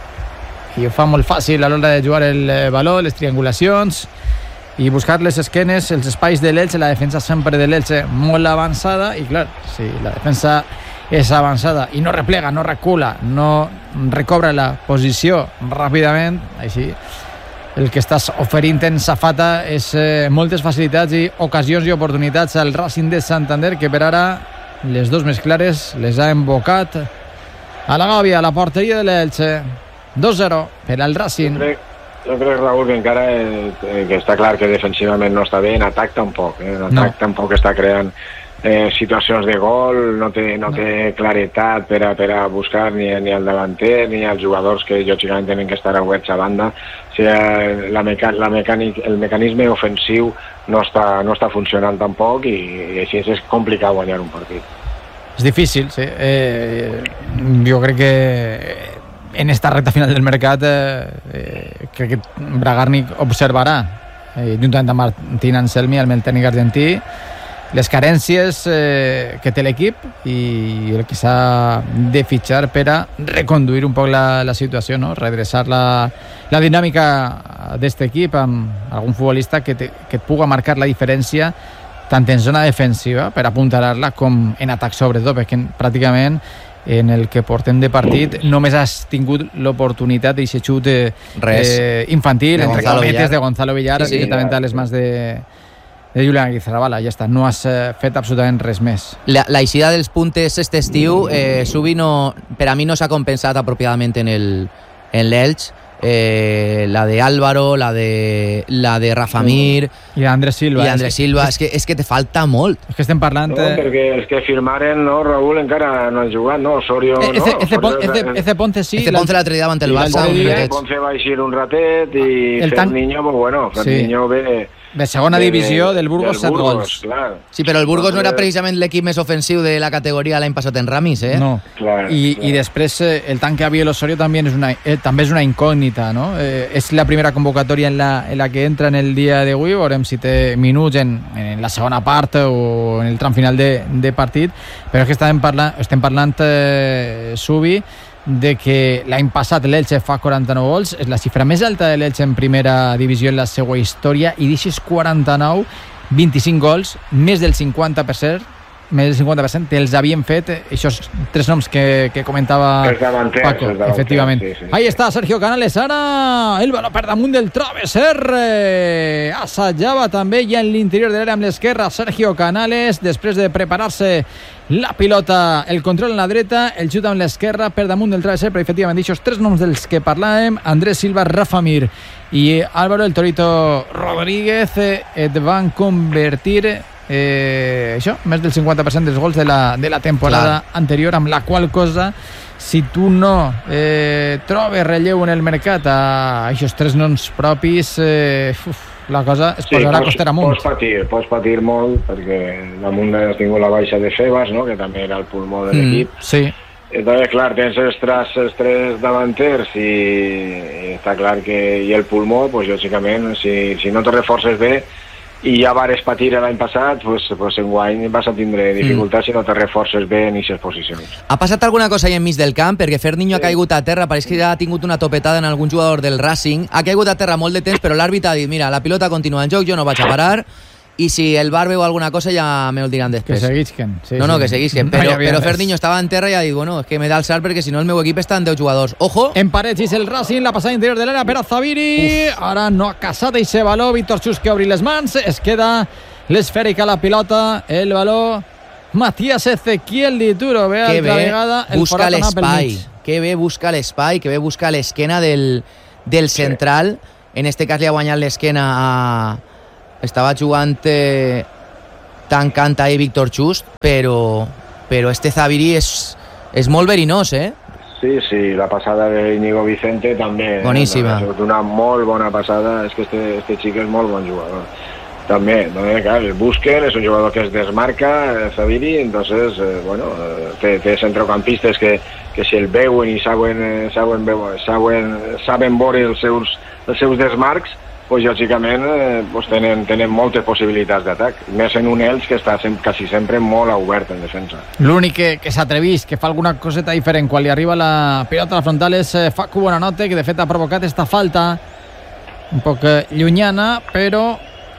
i ho fa molt fàcil a l'hora de jugar el valor, les triangulacions i buscar les esquenes, els espais de l'Elx, la defensa sempre de l'Elx molt avançada i clar, si la defensa és avançada i no replega, no recula, no recobra la posició ràpidament, així el que estàs oferint en safata és eh, moltes facilitats i ocasions i oportunitats al Racing de Santander, que per ara les dos més clares les ha embocat a la gàbia, a la porteria de l'Elx. dos zero per al Racing. Jo crec, jo crec, Raúl, que encara eh, que està clar que defensivament no està bé, en atac tampoc, eh? en atac no. tampoc està creant eh, situacions de gol, no té, no, no. té claretat per a, per a buscar ni, ni el davanter ni els jugadors que lògicament tenen que estar oberts a banda. O sigui, la meca, la mecànic, el mecanisme ofensiu no està, no està funcionant tampoc i, i així és complicat guanyar un partit. És difícil, sí. Eh, jo crec que en esta recta final del mercat eh, eh, crec que Bragarnik observarà eh, juntament amb Martín Anselmi, el tècnic argentí, les carències eh, que té l'equip i el que s'ha de fitxar per a reconduir un poc la, la situació, no? Redreçar la, la dinàmica d'aquest equip amb algun futbolista que, te, que et puga marcar la diferència tant en zona defensiva per apuntalar-la com en atac sobretot, perquè pràcticament en el que portem de partit només has tingut l'oportunitat d'aquest xut eh, eh, infantil, entre cometes, de Gonzalo Villar, sí, sí, directament a les mans de, de Julián Guizarabala. Ja està, no has eh, fet absolutament res més. La, la eixida dels puntes este estiu, eh, Subi, no, per a mi no s'ha compensat apropiadament en el en l'Elx. Eh, la de Álvaro, la de la de Rafa Mir i Andrés Silva, i Andrés Silva. És que, és que te falta molt. És que estem parlant... No, perquè els que firmaren, no, Raúl, encara no han jugat, no, Osorio, eh, no. Ece Ponce sí. Ece Ponce l'altre dia davant el Barça. Ponce va eixir un ratet i Ferniño, pues bueno, Ferniño ve... de segona de, divisió del Burgos, set gols. Clar. Sí, però el Burgos no era precisament l'equip més ofensiu de la categoria l'any passat en Ramis, eh? No. Clar, I, clar. I després eh, el tanque a Biel Osorio també és una, eh, també és una incògnita, no? Eh, és la primera convocatòria en la, en la que entra en el dia d'avui, veurem si té minuts en, en la segona part o en el tram final de, de partit, però és que estem parlant, estem parlant eh, Subi, de que l'any passat l'Elche fa quaranta-nou gols, és la xifra més alta de l'Elche en primera divisió en la seva història, i d'aquests quaranta-nou, vint-i-cinc gols, més del cinquanta per cent, més del cinquanta per cent els havien fet aquests tres noms que, que comentava davanters, Paco, efectivament. Sí, sí, ahí està Sergio Canales, ara el baló per damunt del travesser, eh, assajava també ja en l'interior de l'àrea amb l'esquerra Sergio Canales, després de preparar-se la pilota, el control en la dreta, el xut amb l'esquerra per damunt del travesser, però efectivament aquests tres noms dels que parlàvem, Andrés Silva, Rafa Mir i Álvaro el Torito Rodríguez, eh, et van convertir eh, això, més del cinquanta per cent dels gols de la, de la temporada Clar. anterior, amb la qual cosa, si tu no eh, trobes relleu en el mercat a aquests tres noms propis, eh, uf, la cosa es posarà sí, a costar amunt. Pots patir, pots patir molt, perquè damunt has tingut la baixa de Febas, no? Que també era el pulmó de l'equip. Mm, sí. Entonces, clar, tens els tres, els tres davanters i, i està clar que i el pulmó, pues, lògicament, si, si no te reforces bé, i ja vares patir l'any passat, pues, pues enguany vas a tindre dificultats mm. si no te reforces bé en aquestes posicions. Ha passat alguna cosa allà enmig del camp? Perquè Ferniño sí. ha caigut a terra, pareix que ja ha tingut una topetada en algun jugador del Racing, ha caigut a terra molt de temps, però l'àrbitre ha dit, mira, la pilota continua en joc, jo no vaig a parar, i si el bar veu alguna cosa ja me ho diran després. Que seguisquen. Sí, no, no, sí. que seguisquen, però, no però Ferniño estava en terra i ha dit, bueno, és que m'he d'alçar perquè si no el meu equip està en deu jugadors. Ojo! En Paredes el Racing, la passada interior de l'àrea per a Zaviri. Uf. Ara no ha casat eixe baló, Víctor Chus que obri les mans, es queda l'esfèrica la pilota, el baló Matías Ezequiel Dituro, ve altra vegada el busca l'espai, que bé busca l'espai, que bé busca l'esquena del, del central, sí. En este cas li ha guanyat l'esquena a... estava jugant eh, tancant ahí Víctor Chus, però, però este Zaviri és, és molt verinós, eh? Sí, sí, la passada de Íñigo Vicente també. Boníssima. Ha sigut una molt bona passada, és que este, este xic és molt bon jugador. També, també, clar, el busquen, és un jugador que es desmarca, Zaviri, entonces, eh, bueno, té, té centrocampistes que, que si el veuen i saben, saben, saben, saben veure els seus, els seus desmarcs, pues, lògicament eh, pues, tenen, tenen moltes possibilitats d'atac, més en un Elx que està sem quasi sempre molt obert en defensa. L'únic que, que s'atrevís, que fa alguna coseta diferent quan li arriba la pilota a la frontal és eh, Facu Bonanote, que de fet ha provocat esta falta un poc eh, llunyana, però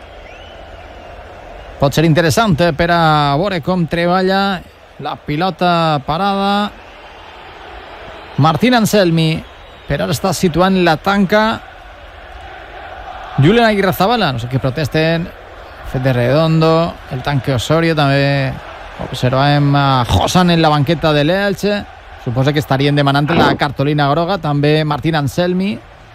pot ser interessant eh, per a veure com treballa la pilota parada. Martín Anselmi, per ara està situant la tanca Julen Aguirrezabala, no sé què protesten, Fede Redondo, el tanque Osorio, també observem a Josan en la banqueta de l'Elche, suposa que estarien demanant la cartolina groga, també Martín Anselmi,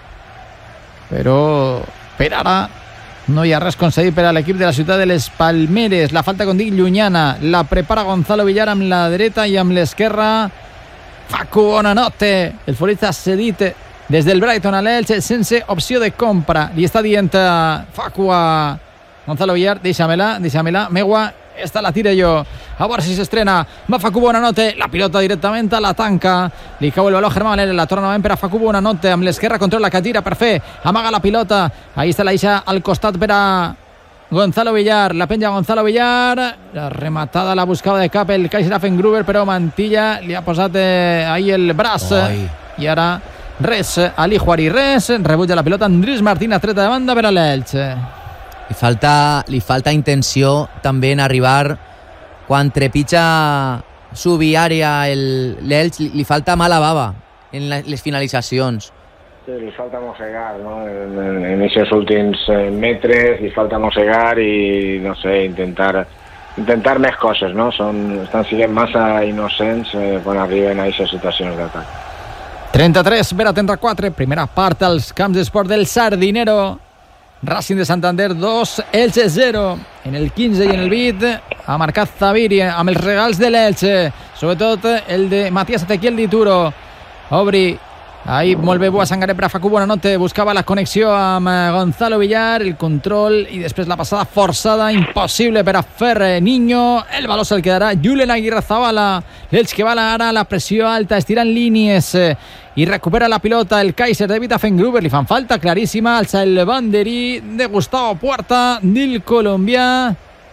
però per ara no hi ha res concedit per a l'equip de la ciutat de les Palmeres. La falta, com dic, llunyana, la prepara Gonzalo Villar amb la dreta i amb l'esquerra Facu Bonanote, el futbolista cedit des del Brighton a l'Elche sense opció de compra. Li està dient a Facu a Gonzalo Villar, deixa-me-la, deixa-me-la, Megua, esta la tire jo, a veure si s'estrena. Va Facu Bonanote, la pilota directament a la tanca, li cau el baló Germán Valera, la torna novament per a Facu Bonanote, amb l'esquerra controla que tira per fer, amaga la pilota, ahí està la ixa al costat per a Gonzalo Villar, la penja Gonzalo Villar, la rematada la buscava de cap el Kaiser Affengruber, però Mantilla li ha posat eh, ahí el braç, Oi. I ara res, Ali Juari res, rebutja la pilota Andrés Martínez, treta de banda per a l'Elche. Li falta, li falta intenció també en arribar quan trepitja subviària l'Elche, li, li falta mala bava en la, les finalitzacions. Sí, li falta mossegar, no? En aquests últims metres li falta mossegar i, no sé, intentar intentar més coses, no? Són, estan sent massa innocents eh, quan arriben a aquestes situacions d'atac. trenta-tres, Vera Tenra quatre, primera part als camps d'esport del Sardinero. Racing de Santander dos, Elche zero. En el quinze i en el vint ha marcat Zaviri amb els regals de l'Elche, sobretot el de Matías Ezequiel Dituro. Obri, ahí molt bé Bua Sangaré per a Facu Bonanote, buscava la connexió amb Gonzalo Villar, el control i després la passada forçada, impossible per a fer Niño, el baló se'l quedarà Julen Aguirrezabala, l'Elche que va ara a la pressió alta, estirant línies i recupera la pilota el Kaiser de Vita Fengruber, li fan falta claríssima, alça el banderí de Gustavo Puerta del colombià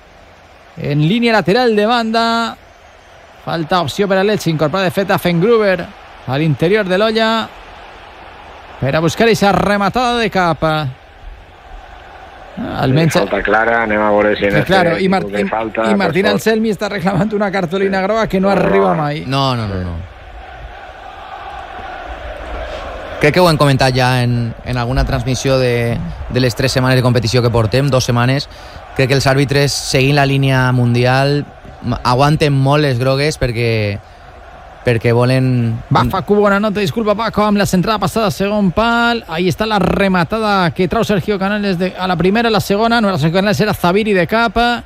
en línia lateral de banda, falta opció per a l'Elche, incorpora de fet a Fengruber a l'interior de l'olla per a buscar aquesta rematada de cap. Almenys... Falta clara, anem a veure si en sí, claro, i, Mar i, falta, i Martín Anselmi està reclamant una cartolina sí. groga que no, no arriba mai. No, no, no, no. Crec que ho hem comentat ja en, en alguna transmissió de, de les tres setmanes de competició que portem, dos setmanes. Crec que els àrbitres, seguint la línia mundial, aguanten molt les grogues perquè perquè volen... Va, Facu Bonanote, disculpa Paco, amb la centrada passada segon pal, ahí està la rematada que trau Sergio Canales de, a la primera, a la segona, no era Sergio Canales, era Zaviri de capa,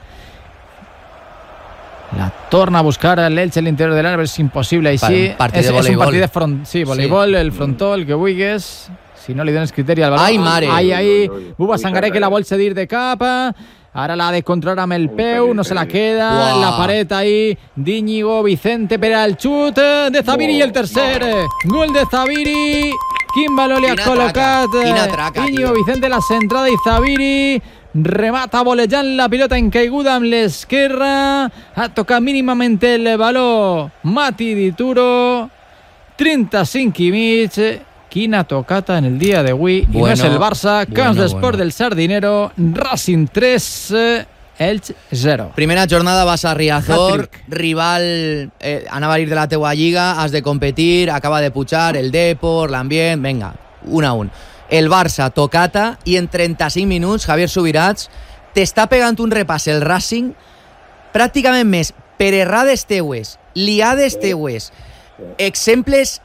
la torna a buscar a l'Elche a l'interior de l'àrea, però és impossible així. Un partit és, de voleibol. És un partit de front, sí, voleibol, sí. El frontó, el que vulguis, si no li dones criteri al baló. Ai, mare! Ai, ai, Buba Sangaré que la vol cedir de capa, ara la ha de controlar amb el peu, no se la queda, wow. La paret ahí d'Íñigo Vicente per al xut de Zaviri, wow. I el tercer gol de Zaviri, quin valor li ha col·locat traca, traca, Íñigo tio. Vicente, la centrada i Zaviri remata volejant la pilota en caiguda amb l'esquerra, ha tocat mínimament el baló Mati Dituro, trenta-cinc i mig. Quina tocata en el dia d'avui. Bueno, i no és el Barça, Camps bueno, d'Esport bueno. del Sardinero, Racing tres, Elx zero. Primera jornada vas a Riazor, rival, eh, anava a ir de la teua lliga, has de competir, acaba de pujar el Depor, l'ambient, venga, un a un. El Barça, tocata, i en trenta-cinc minuts, Javier Subirats t'està pegant un repàs el Racing pràcticament més per errades teues, liades teues, exemples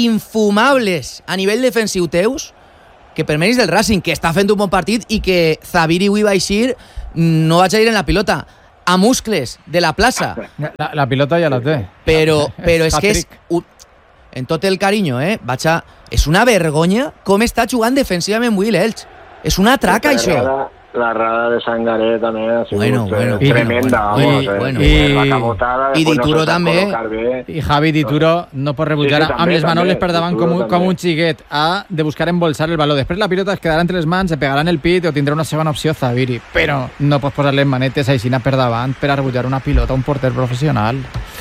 infumables a nivell defensiu teus, que per mèrits del Racing, que està fent un bon partit i que Zaviri avui va eixir, no vaig a dir en la pilota, a muscles de la plaça. La, la pilota ja la té. Però, però és que és... Un, en tot el carinyo, eh? Vaig a... És una vergonya com està jugant defensivament avui l'Elx. És una traca, la això. Rada, la rada de Sangaré també ha sigut bueno, bueno, tremenda. Bueno, vamos, bueno, eh? bueno. La cabotada, I Dituro no també. I Javi Dituro no pot rebutjar sí, sí, amb les manoles per davant com, com un xiquet. Ha de buscar embolsar el baló. Després la pilota es quedarà entre les mans, se pegarà en el pit o tindrà una segona opció Zaviri. Però no pots posar-li manetes així per davant per a rebutjar una pilota a un porter professional.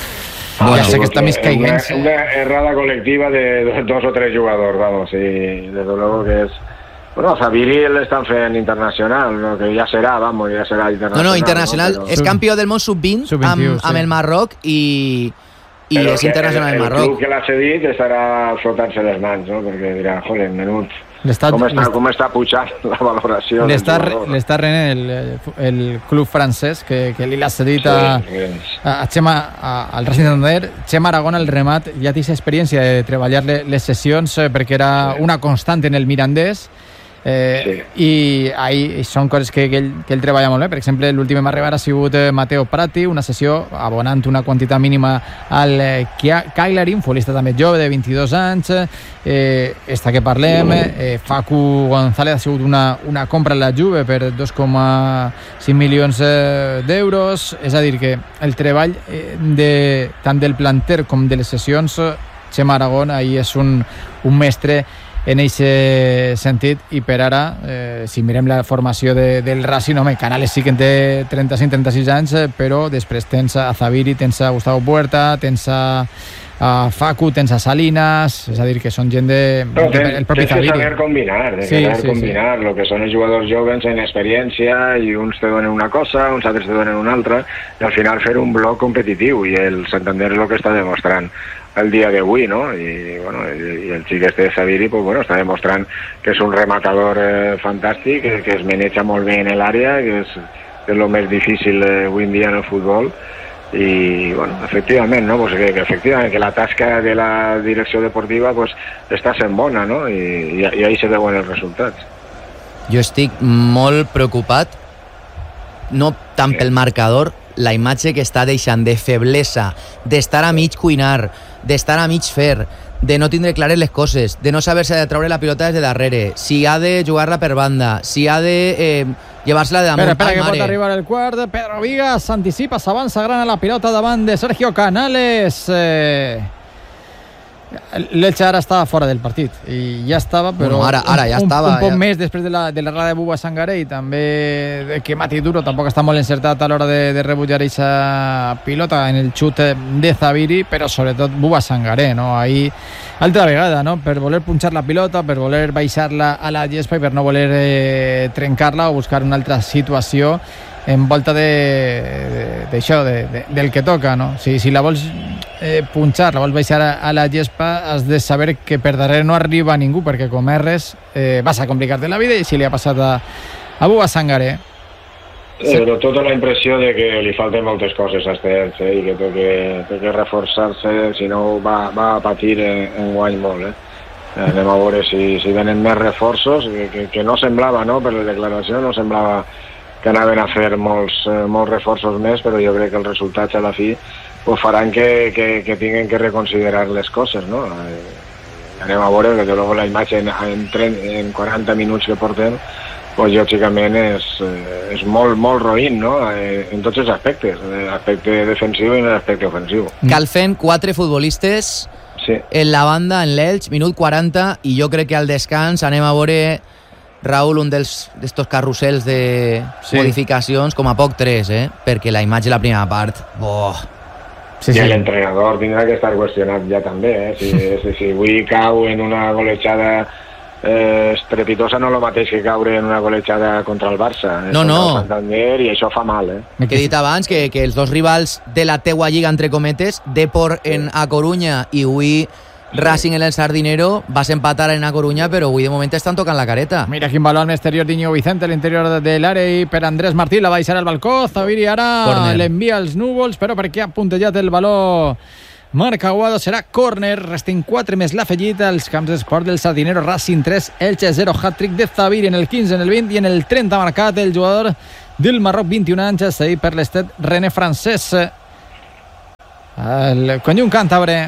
Ah, ja sé que està més caiguent. Una, una errada colectiva de dos o tres jugadors, vamos, y desde luego que es... Bueno, a Zaviri le están fent internacional, ¿no? Que ya será, vamos, ya será internacional. No, no, internacional, ¿no? Pero... és campió del món sub vint sub amb, sí. amb el Marroc i, i és internacional el, el Marroc. El club que l'ha cedit estarà flotant-se les mans, no? Perquè dirà, joder, menut, L'està, com, està, com està pujant la valoració del jugador. L'està renent el, el club francès que, que li l'ha cedit a, a, a Chema, a, al Racing Santander. Chema Aragón, al remat, ja té experiència de treballar les sessions perquè era sí. una constant en el Mirandés. Eh, sí. I ahí són coses que, que, ell, que ell treballa molt bé. Per exemple, l'últim a arribar ha sigut Mateo Prati, una sessió abonant una quantitat mínima al Cagliari, un futbolista també jove de vint-i-dos anys. Eh, esta que parlem, eh, Facu González ha sigut una, una compra a la Juve per dos coma cinc milions d'euros. És a dir, que el treball de, tant del planter com de les sessions, Chema Aragón ahí és un, un mestre en aquest sentit. I per ara, eh, si mirem la formació de, del Racing, home, Canales sí que en té trenta-cinc trenta-sis anys, però després tens a Zaviri, tens a Gustavo Puerta, tens a, a Facu, tens a Salinas, és a dir, que són gent de... Però ten, el propi tens Zaviri. que saber combinar, de sí, saber sí, combinar, sí. Lo que són els jugadors joves en experiència, i uns te donen una cosa, uns altres te donen una altra, i al final fer un bloc competitiu, i el Santander és el que està demostrant el dia d'avui, no? I, bueno, i el xic este de Zaviri, pues, bueno, està demostrant que és un rematador eh, fantàstic, que, que es maneja molt bé en l'àrea, que és, que és el més difícil eh, avui en dia en el futbol. I, bueno, efectivament, no? Pues que, que, efectivament, que la tasca de la direcció deportiva pues, està sent bona, no? I, i, i ahí se veuen els resultats. Jo estic molt preocupat, no tant pel marcador, la imatge que està deixant de feblesa, d'estar a mig cuinar, d'estar a mig fer, de no tindre clares les coses, de no saber-se de treure la pilota des de darrere, si ha de jugar-la per banda, si ha de eh, llevar-se-la de damunt. Espera, espera, Ai, que mare. pot arribar el quart. Pedro Vigas s'anticipa, s'avança gran a la pilota davant de Sergio Canales. Eh... L'Elche ara estava fora del partit i ja estava, però bueno, ara, ara ja un, estava, un poc ja. més després de la, de l'errada de Buba Sangaré, i també de que Mati Duro tampoc està molt encertat a l'hora de, de rebutjar aquesta pilota en el xut de Zaviri, però sobretot Buba Sangaré, no? Ahí, altra vegada, no? Per voler punxar la pilota, per voler baixar-la a la gespa i per no voler eh, trencar-la o buscar una altra situació en volta d'això, de, de, de, del que toca, no? Si, si la vols eh, punxar, la vols baixar a, a la gespa, has de saber que per darrere no arriba ningú, perquè com erres eh, vas a complicar-te la vida, i si li ha passat a, a Buba Sangaré. Sí, però tota la impressió de que li falten moltes coses a este Elche, eh, i que té que, té que reforçar-se, si no va, va a patir en, en guany molt, eh? Anem a veure si, si venen més reforços, que, que, que no semblava, no? Per la declaració no semblava que anaven a fer molts, eh, molts reforços més, però jo crec que els resultats a la fi pues, faran que, que, que tinguin que reconsiderar les coses, no? Eh, anem a veure, que luego la imatge en, en, trenta, en quaranta minuts que portem, pues, lògicament és, és molt, molt roïn, no? Eh, en tots els aspectes, l'aspecte defensiu i l'aspecte ofensiu. Calfen quatre futbolistes sí. en la banda, en l'Elx, minut quaranta, i jo crec que al descans anem a veure Raúl, un dels d'estos carrusels de sí. modificacions, com a poc tres, eh? Perquè la imatge de la primera part... Oh. Sí, sí. I l'entrenador tindrà que estar qüestionat ja també, eh? Si, si, si avui cau en una golejada eh, estrepitosa, no és el mateix que caure en una golejada contra el Barça. No, no. El Santander, i això fa mal, eh? Que he dit abans que, que els dos rivals de la teua lliga, entre cometes, Depor en A Coruña i avui Racing en el Sardinero, vas empatar en A Coruña, però avui de moment estan tocant la careta. Mira quin baló en exterior d'Iñigo Vicente, a l'interior de l'àrea, i per Andrés Martí la va deixar al balcó. Zaviri ara l'envia als núvols, però perquè ha puntejat el baló Marc Aguado, serà córner. Resten quatre més l'afegit als camps d'esport del Sardinero. Racing tres, Elche zero, hat-trick de Zaviri en el quinze, en el vint i en el trenta marcat el jugador del Marroc, vint-i-un anys, seguit per l'estat René Francès. El conjunt càntabre,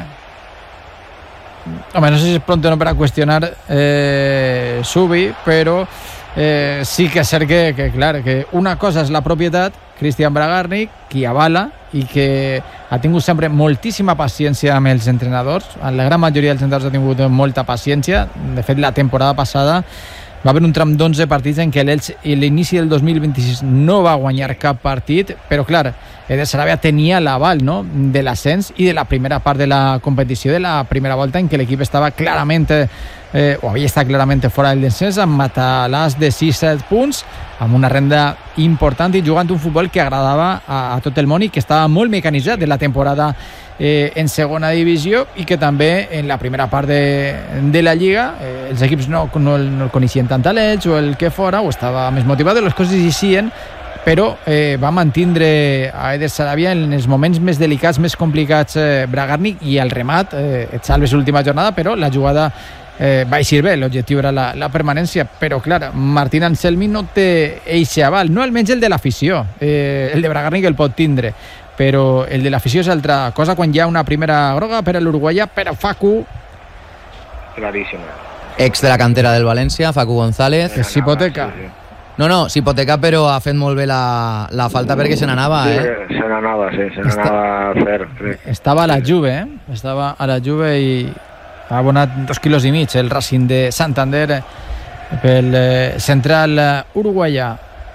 home, no sé si és pronto o no per a qüestionar eh, Subi, però eh, sí que és cert que, que, clar, que una cosa és la propietat, Cristian Bragarnik, qui avala i que ha tingut sempre moltíssima paciència amb els entrenadors. La gran majoria dels entrenadors ha tingut molta paciència. De fet, la temporada passada va haver un tram d'onze partits en què l'Elx i l'inici del dos mil vint-i-sis no va guanyar cap partit, però clar, Eder Sarabia tenia l'aval, no?, de l'ascens i de la primera part de la competició, de la primera volta en què l'equip estava clarament eh, o havia estat clarament fora del descens, amb matalàs de sis set punts, amb una renda important i jugant un futbol que agradava a, a tot el món i que estava molt mecanitzat de la temporada eh, en segona divisió, i que també en la primera part de, de la Lliga eh, els equips no, no, no el coneixien tant a l'Elx o el que fora, o estava més motivat, les coses eixien, però eh, va mantindre a Eder Sarabia en els moments més delicats, més complicats, eh, Bragarnik, i el remat eh, et salves l'última jornada, però la jugada eh, va eixir bé, l'objectiu era la, la permanència. Però clar, Martín Anselmi no té eixe aval, no almenys el de l'afició, eh, el de Bragarnik el pot tindre, però el de l'afició és altra cosa quan hi ha una primera groga per a l'uruguaià, per a Facu. Claríssima. Ex de la cantera del València, Facu González. Que s'hipoteca. Sí, sí. No, no, s'hipoteca, però ha fet molt bé la, la falta perquè se n'anava, eh? Sí, se n'anava, sí, se n'anava a fer. Sí. Estava a la Juve, eh? Estava a la Juve i ha abonat dos quilos i mig el Racing de Santander pel eh, central uruguaià.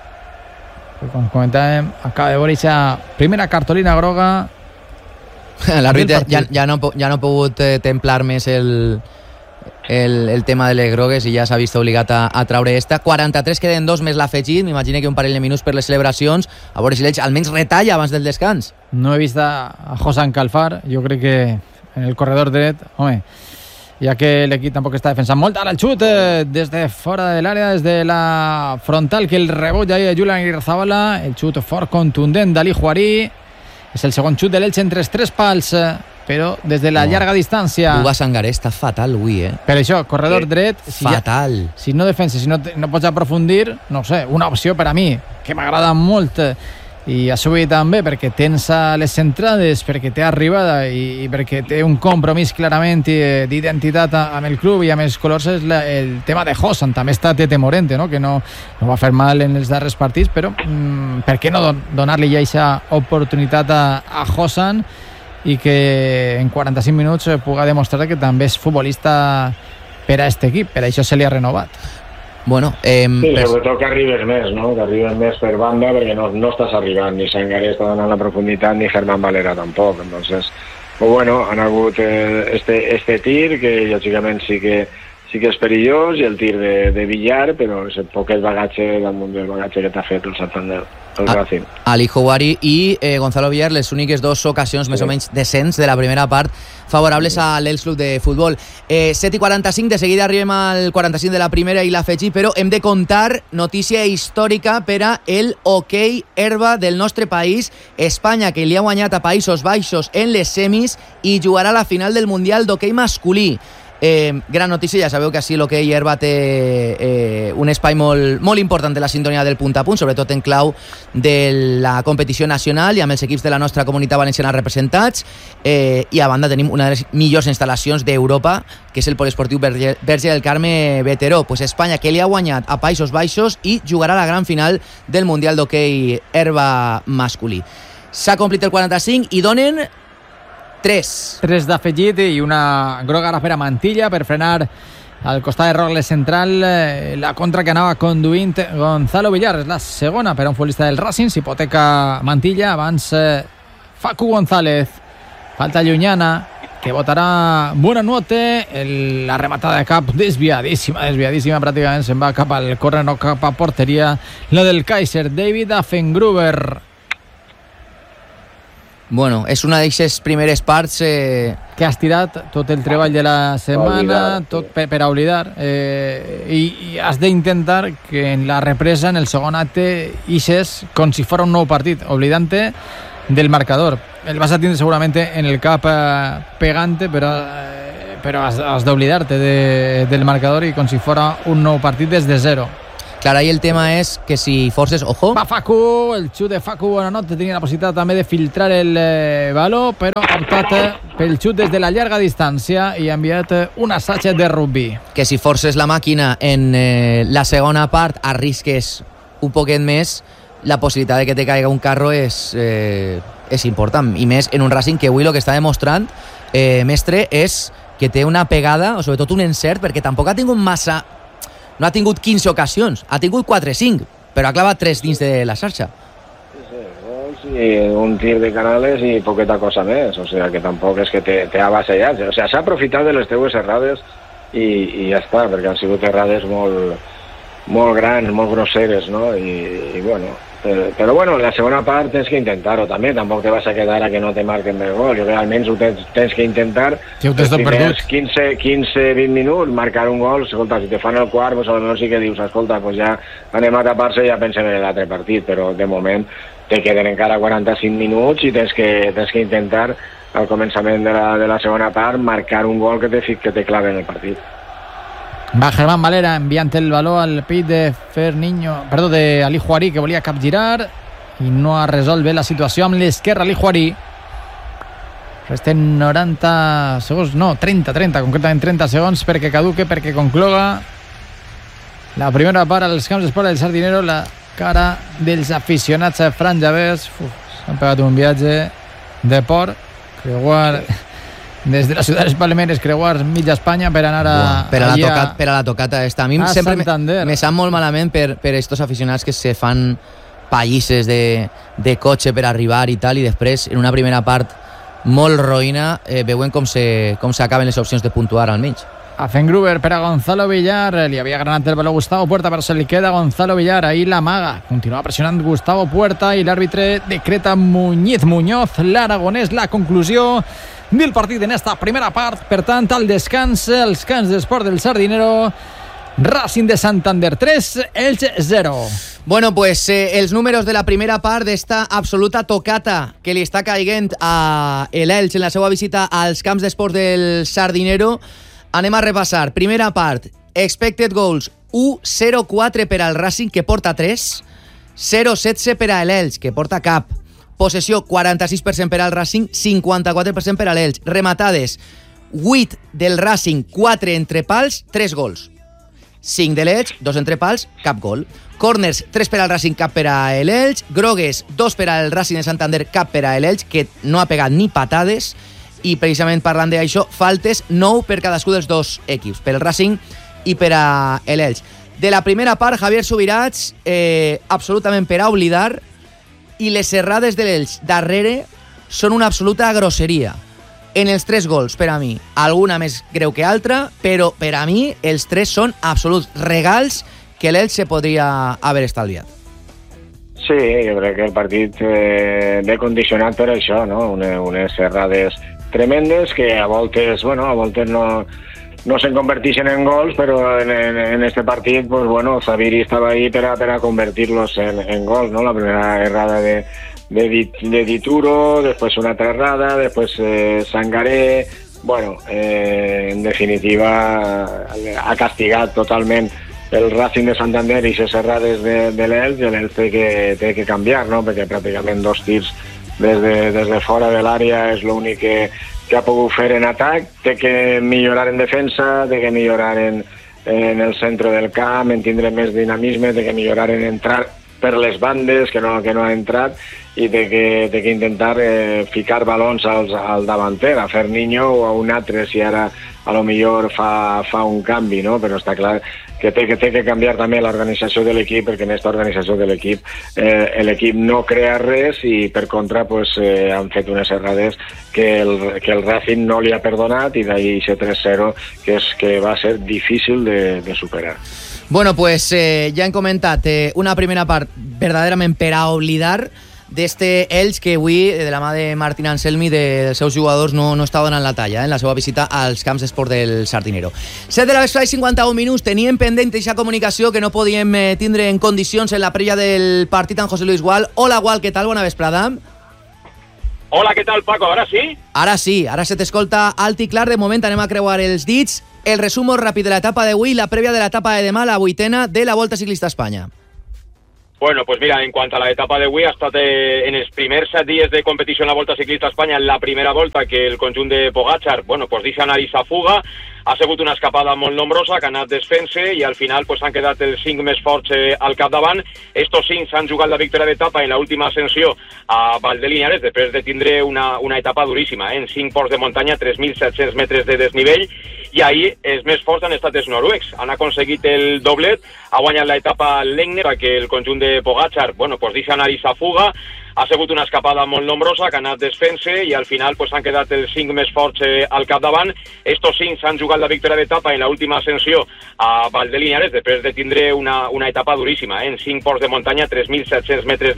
Com comentàvem, acaba de veure aquesta primera cartolina groga. L'àrbitre ja, ja, no, ja no ha pogut eh, templar més el... El, el tema de les grogues i ja s'ha vist obligat a, a traure esta. quaranta-tres queden dos més l'afegit, m'imagino que un parell de minuts per les celebracions, a veure si l'Elx almenys retalla abans del descans. No he vist a, a Josan Calfar, jo crec que en el corredor dret, home, ja que l'equip tampoc està defensant molt. Ara el xut eh, des de fora de l'àrea, des de la frontal, que el rebot ja de Julián Irzabala, el xut fort contundent d'Ali Juarí, és el segon xut de l'Elx entre els tres pals, però des de la no. llarga distància. Uga Sangaré està fatal avui, eh? Per això, corredor sí. dret, si fatal. Ja, si no defenses, si no, no pots aprofundir, no sé, una opció per a mi que m'agrada molt i a sobre també perquè tens a les centrades, perquè té arribada i, i perquè té un compromís clarament d'identitat amb el club i amb els colors, és la, el tema de Josan. També està Tete Morente, no? Que no, no va fer mal en els darrers partits, però mm, per què no don, donar-li ja aquesta oportunitat a, a Josan i que en quaranta-cinc minuts puga demostrar que també és futbolista per a aquest equip, per això se li ha renovat. Bueno, eh, sí, sobretot que arribes més, no? Que arribes més per banda, perquè no, no estàs arribant, ni Sangaré està donant la profunditat, ni Germán Valera tampoc. Entonces, pues bueno, han hagut eh, este, este tir, que lògicament sí que sí que és perillós, i el tir de, de Villar, però és el poquet bagatge damunt del bagatge que t'ha fet el Santander, el Racing. Ali Juari i eh, Gonzalo Villar, les úniques dues ocasions sí. més o menys decents de la primera part favorables sí. a l'Elx Club de Futbol. Eh, set i quaranta-cinc, de seguida arribem al quaranta-cinc de la primera i l'afegit, però hem de contar notícia històrica per a el hoquei herba del nostre país, Espanya, que li ha guanyat a Països Baixos en les semis i jugarà a la final del Mundial d'hoquei masculí. Eh, gran notícia, ja sabeu que així l'hoquei herba té eh, un espai molt, molt important de la sintonia del punt a punt, sobretot en clau de la competició nacional i amb els equips de la nostra comunitat valenciana representats, eh, i a banda tenim una de les millors instal·lacions d'Europa, que és el poliesportiu Verge, Verge del Carme Veteró. Pues Espanya, que li ha guanyat a Països Baixos i jugarà a la gran final del Mundial d'hoquei herba masculí. S'ha complit el quaranta-cinc i donen tres. Tres d'afegit i una groga ara per a Mantilla per frenar al costat de Rogles central, eh, la contra que anava conduint Gonzalo Villar. És la segona per a un futbolista del Racing. S'hipoteca Mantilla, abans eh, Facu González. Falta llunyana, que votarà Buonanotte. El, la rematada de cap desviadíssima, desviadíssima, pràcticament se'n va cap al córner, no cap a porteria. Lo del Kaiser, David Affengruber. Bueno, és una d'aquestes primeres parts eh... que has tirat tot el treball de la setmana, tot per, per a oblidar, eh, i, i has d'intentar que en la represa, en el segon acte, ixes com si fos un nou partit, oblidant-te del marcador. El vas a tindre segurament en el cap eh, pegante, però, eh, però has, has d'oblidar-te de, del marcador i com si fos un nou partit des de zero. Clar, ahí el tema és que si forces, ojo... Va Facu, el xut de Facu, Buonanotte, tenia la possibilitat també de filtrar el eh, baló, però ha optat pel xut des de la llarga distància i ha enviat un assaig de rugby. Que si forces la màquina en eh, la segona part, arrisques un poquet més, la possibilitat de que te caiga un carro és, eh, és important. I més en un Racing que avui el que està demostrant, eh, mestre, és que té una pegada, o sobretot un encert, perquè tampoc ha tingut massa... No ha tingut quinze ocasions, ha tingut quatre o cinc, però ha clavat tres dins de la xarxa. Sí, sí, un tir de Canales i poqueta cosa més, o sigui que tampoc és que te ha avassallat, o sigui, s'ha aprofitat de les teues errades i, i ja està, perquè han sigut errades molt, molt grans, molt grosseres, no? I, i bueno, però, però bueno, la segona part tens que intentar-ho també, tampoc te vas a quedar a que no te marquen el gol, jo crec que almenys ho tens, tens que intentar. Si ho tens tot perdut. quinze, quinze, vint minuts, marcar un gol, escolta, si te fan el quart, pues a lo mejor sí que dius, escolta, pues ja anem a tapar-se i ja pensem en l'altre partit, però de moment te queden encara quaranta-cinc minuts i tens que, tens que intentar al començament de la, de la segona part marcar un gol que te, que te clave en el partit. Va Germán Valera enviant el baló al pit de Ferniño, perdó, de Ali Juarí, que volia capgirar i no ha resolt bé la situació amb l'esquerra Ali Juarí. Resten noranta segons, no, trenta, trenta, concretament trenta segons perquè caduque, perquè concloga la primera part als camps d'esport del Sardinero. La cara dels aficionats a franjavers, s'han pegat un viatge de port, creuar des de la ciutat de Palmeres, creuar mitja Espanya per anar a... Buah, per, a la tocat, per a la tocata esta. A mi a sempre Santander. me, me sap molt malament per, per estos aficionats que se fan pallisses de, de cotxe per arribar i tal, i després en una primera part molt roïna eh, veuen com se, com s'acaben les opcions de puntuar almenys. Affengruber per a Gonzalo Villar, li havia granat el baló Gustavo Puerta, però se li queda Gonzalo Villar, ahí la maga, continua pressionant Gustavo Puerta i l'àrbitre decreta Muñiz Muñoz, l'aragonès, la conclusió del partit en esta primera part. Per tant, al descans, els camps d'esport del Sardinero, Racing de Santander tres, Elche zero. Bueno, pues eh, els números de la primera part d'esta absoluta tocata que li està caiguent a l'Elche en la seva visita als camps d'esport del Sardinero. Anem a repassar. Primera part, expected goals u coma zero quatre per al Racing, que porta tres, zero coma setze per a l'Elche, que porta cap. Possessió, quaranta-sis per cent per al Racing, cinquanta-quatre per cent per a l'Elche. Rematades, vuit del Racing, quatre entre pals, tres gols. cinc de l'Elche, dos entre pals, cap gol. Corners, tres per al Racing, cap per a l'Elche. Grogues, dos per al Racing de Santander, cap per a l'Elche, que no ha pegat ni patades. I precisament parlant d'això, faltes nou per cadascú dels dos equips, per el Racing i per a l'Elche. De la primera part, Javier Subirats, eh, absolutament per a oblidar, i les errades de l'Elche darrere són una absoluta grosseria. En els tres gols, per a mi, alguna més greu que altra, però per a mi els tres són absoluts regals que l'Elche se podria haver estalviat. Sí, jo crec que el partit eh, ve condicionat per això, no? Una, unes errades tremendes que a voltes, bueno, a voltes no, no se converteixen en gols, però en, en, en este partit, pues bueno, Zaviri estava ahí per a, per a convertir-los en, en gols, ¿no? La primera errada de, de, de Dituro, después una altra errada, después eh, Sangaré, bueno, eh, en definitiva ha castigat totalment el Racing de Santander i les errades de, de l'Elche, i l'Elche té que, té que canviar, no? Perquè pràcticament dos tirs des de, des de fora de l'àrea és l'únic que, que ha pogut fer en atac. Té que millorar en defensa, té que millorar en, en el centre del camp, en tindre més dinamisme, té que millorar en entrar per les bandes, que no, que no ha entrat, i de que, de que intentar eh, ficar balons als, al davanter, a Ferniño o a un altre, si ara a lo millor fa, fa un canvi, no? Però està clar que té, que té que canviar també l'organització de l'equip, perquè en aquesta organització de l'equip eh, l'equip no crea res i per contra pues, eh, han fet unes errades que el, que el Racing no li ha perdonat i d'ahir aquest tres zero que, és, que va ser difícil de, de superar. Bueno, pues eh, ja hem comentat eh, una primera part verdaderament per a oblidar d'este Elx que avui, de la mà de Martín Anselmi, dels seus jugadors, no, no està donant la talla eh, en la seva visita als camps d'esport del Sardinero. set de la vesprada i cinquanta-un minuts, teníem pendent aquesta comunicació que no podíem eh, tindre en condicions en la prèvia del partit amb José Luis Gual. Hola, Gual, què tal? Bona vesprada. Hola, què tal, Paco? Ara sí? Ara sí, ara se t'escolta alt i clar. De moment anem a creuar els dits. El resum ràpid de l'etapa d'avui, la prèvia de l'etapa de demà, la vuitena de la Volta Ciclista a Espanya. Bueno, pues mira, en cuanto a la etapa d'avui, ha estat eh, en els primers set dies de competició en la Volta Ciclista a Espanya, en la primera volta que el conjunt de Pogačar, bueno, pues deixa anar a fuga, ha sigut una escapada molt nombrosa, que ha anat desfent-se i al final pues, han quedat els cinc més forts eh, al capdavant. Estos cinc s'han jugat la victòria d'etapa en l'última ascensió a Val de Linares, després de tindre una, una etapa duríssima, eh, en cinc ports de muntanya, tres mil set-cents metres de desnivell, i ahir els més forts han estat els noruecs. Han aconseguit el doblet, ha guanyat l'etapa Lengner, que el conjunt de Pogačar, bueno, pues deixa anar a fuga, ha sigut una escapada molt nombrosa, que ha anat desfent-se i al final pues, han quedat els cinc més forts eh, al capdavant. Estos cinc s'han jugat la victòria d'etapa en l'última ascensió a Val de Linares, després de tindre una, una etapa duríssima, eh, en cinc ports de muntanya, tres mil set-cents metres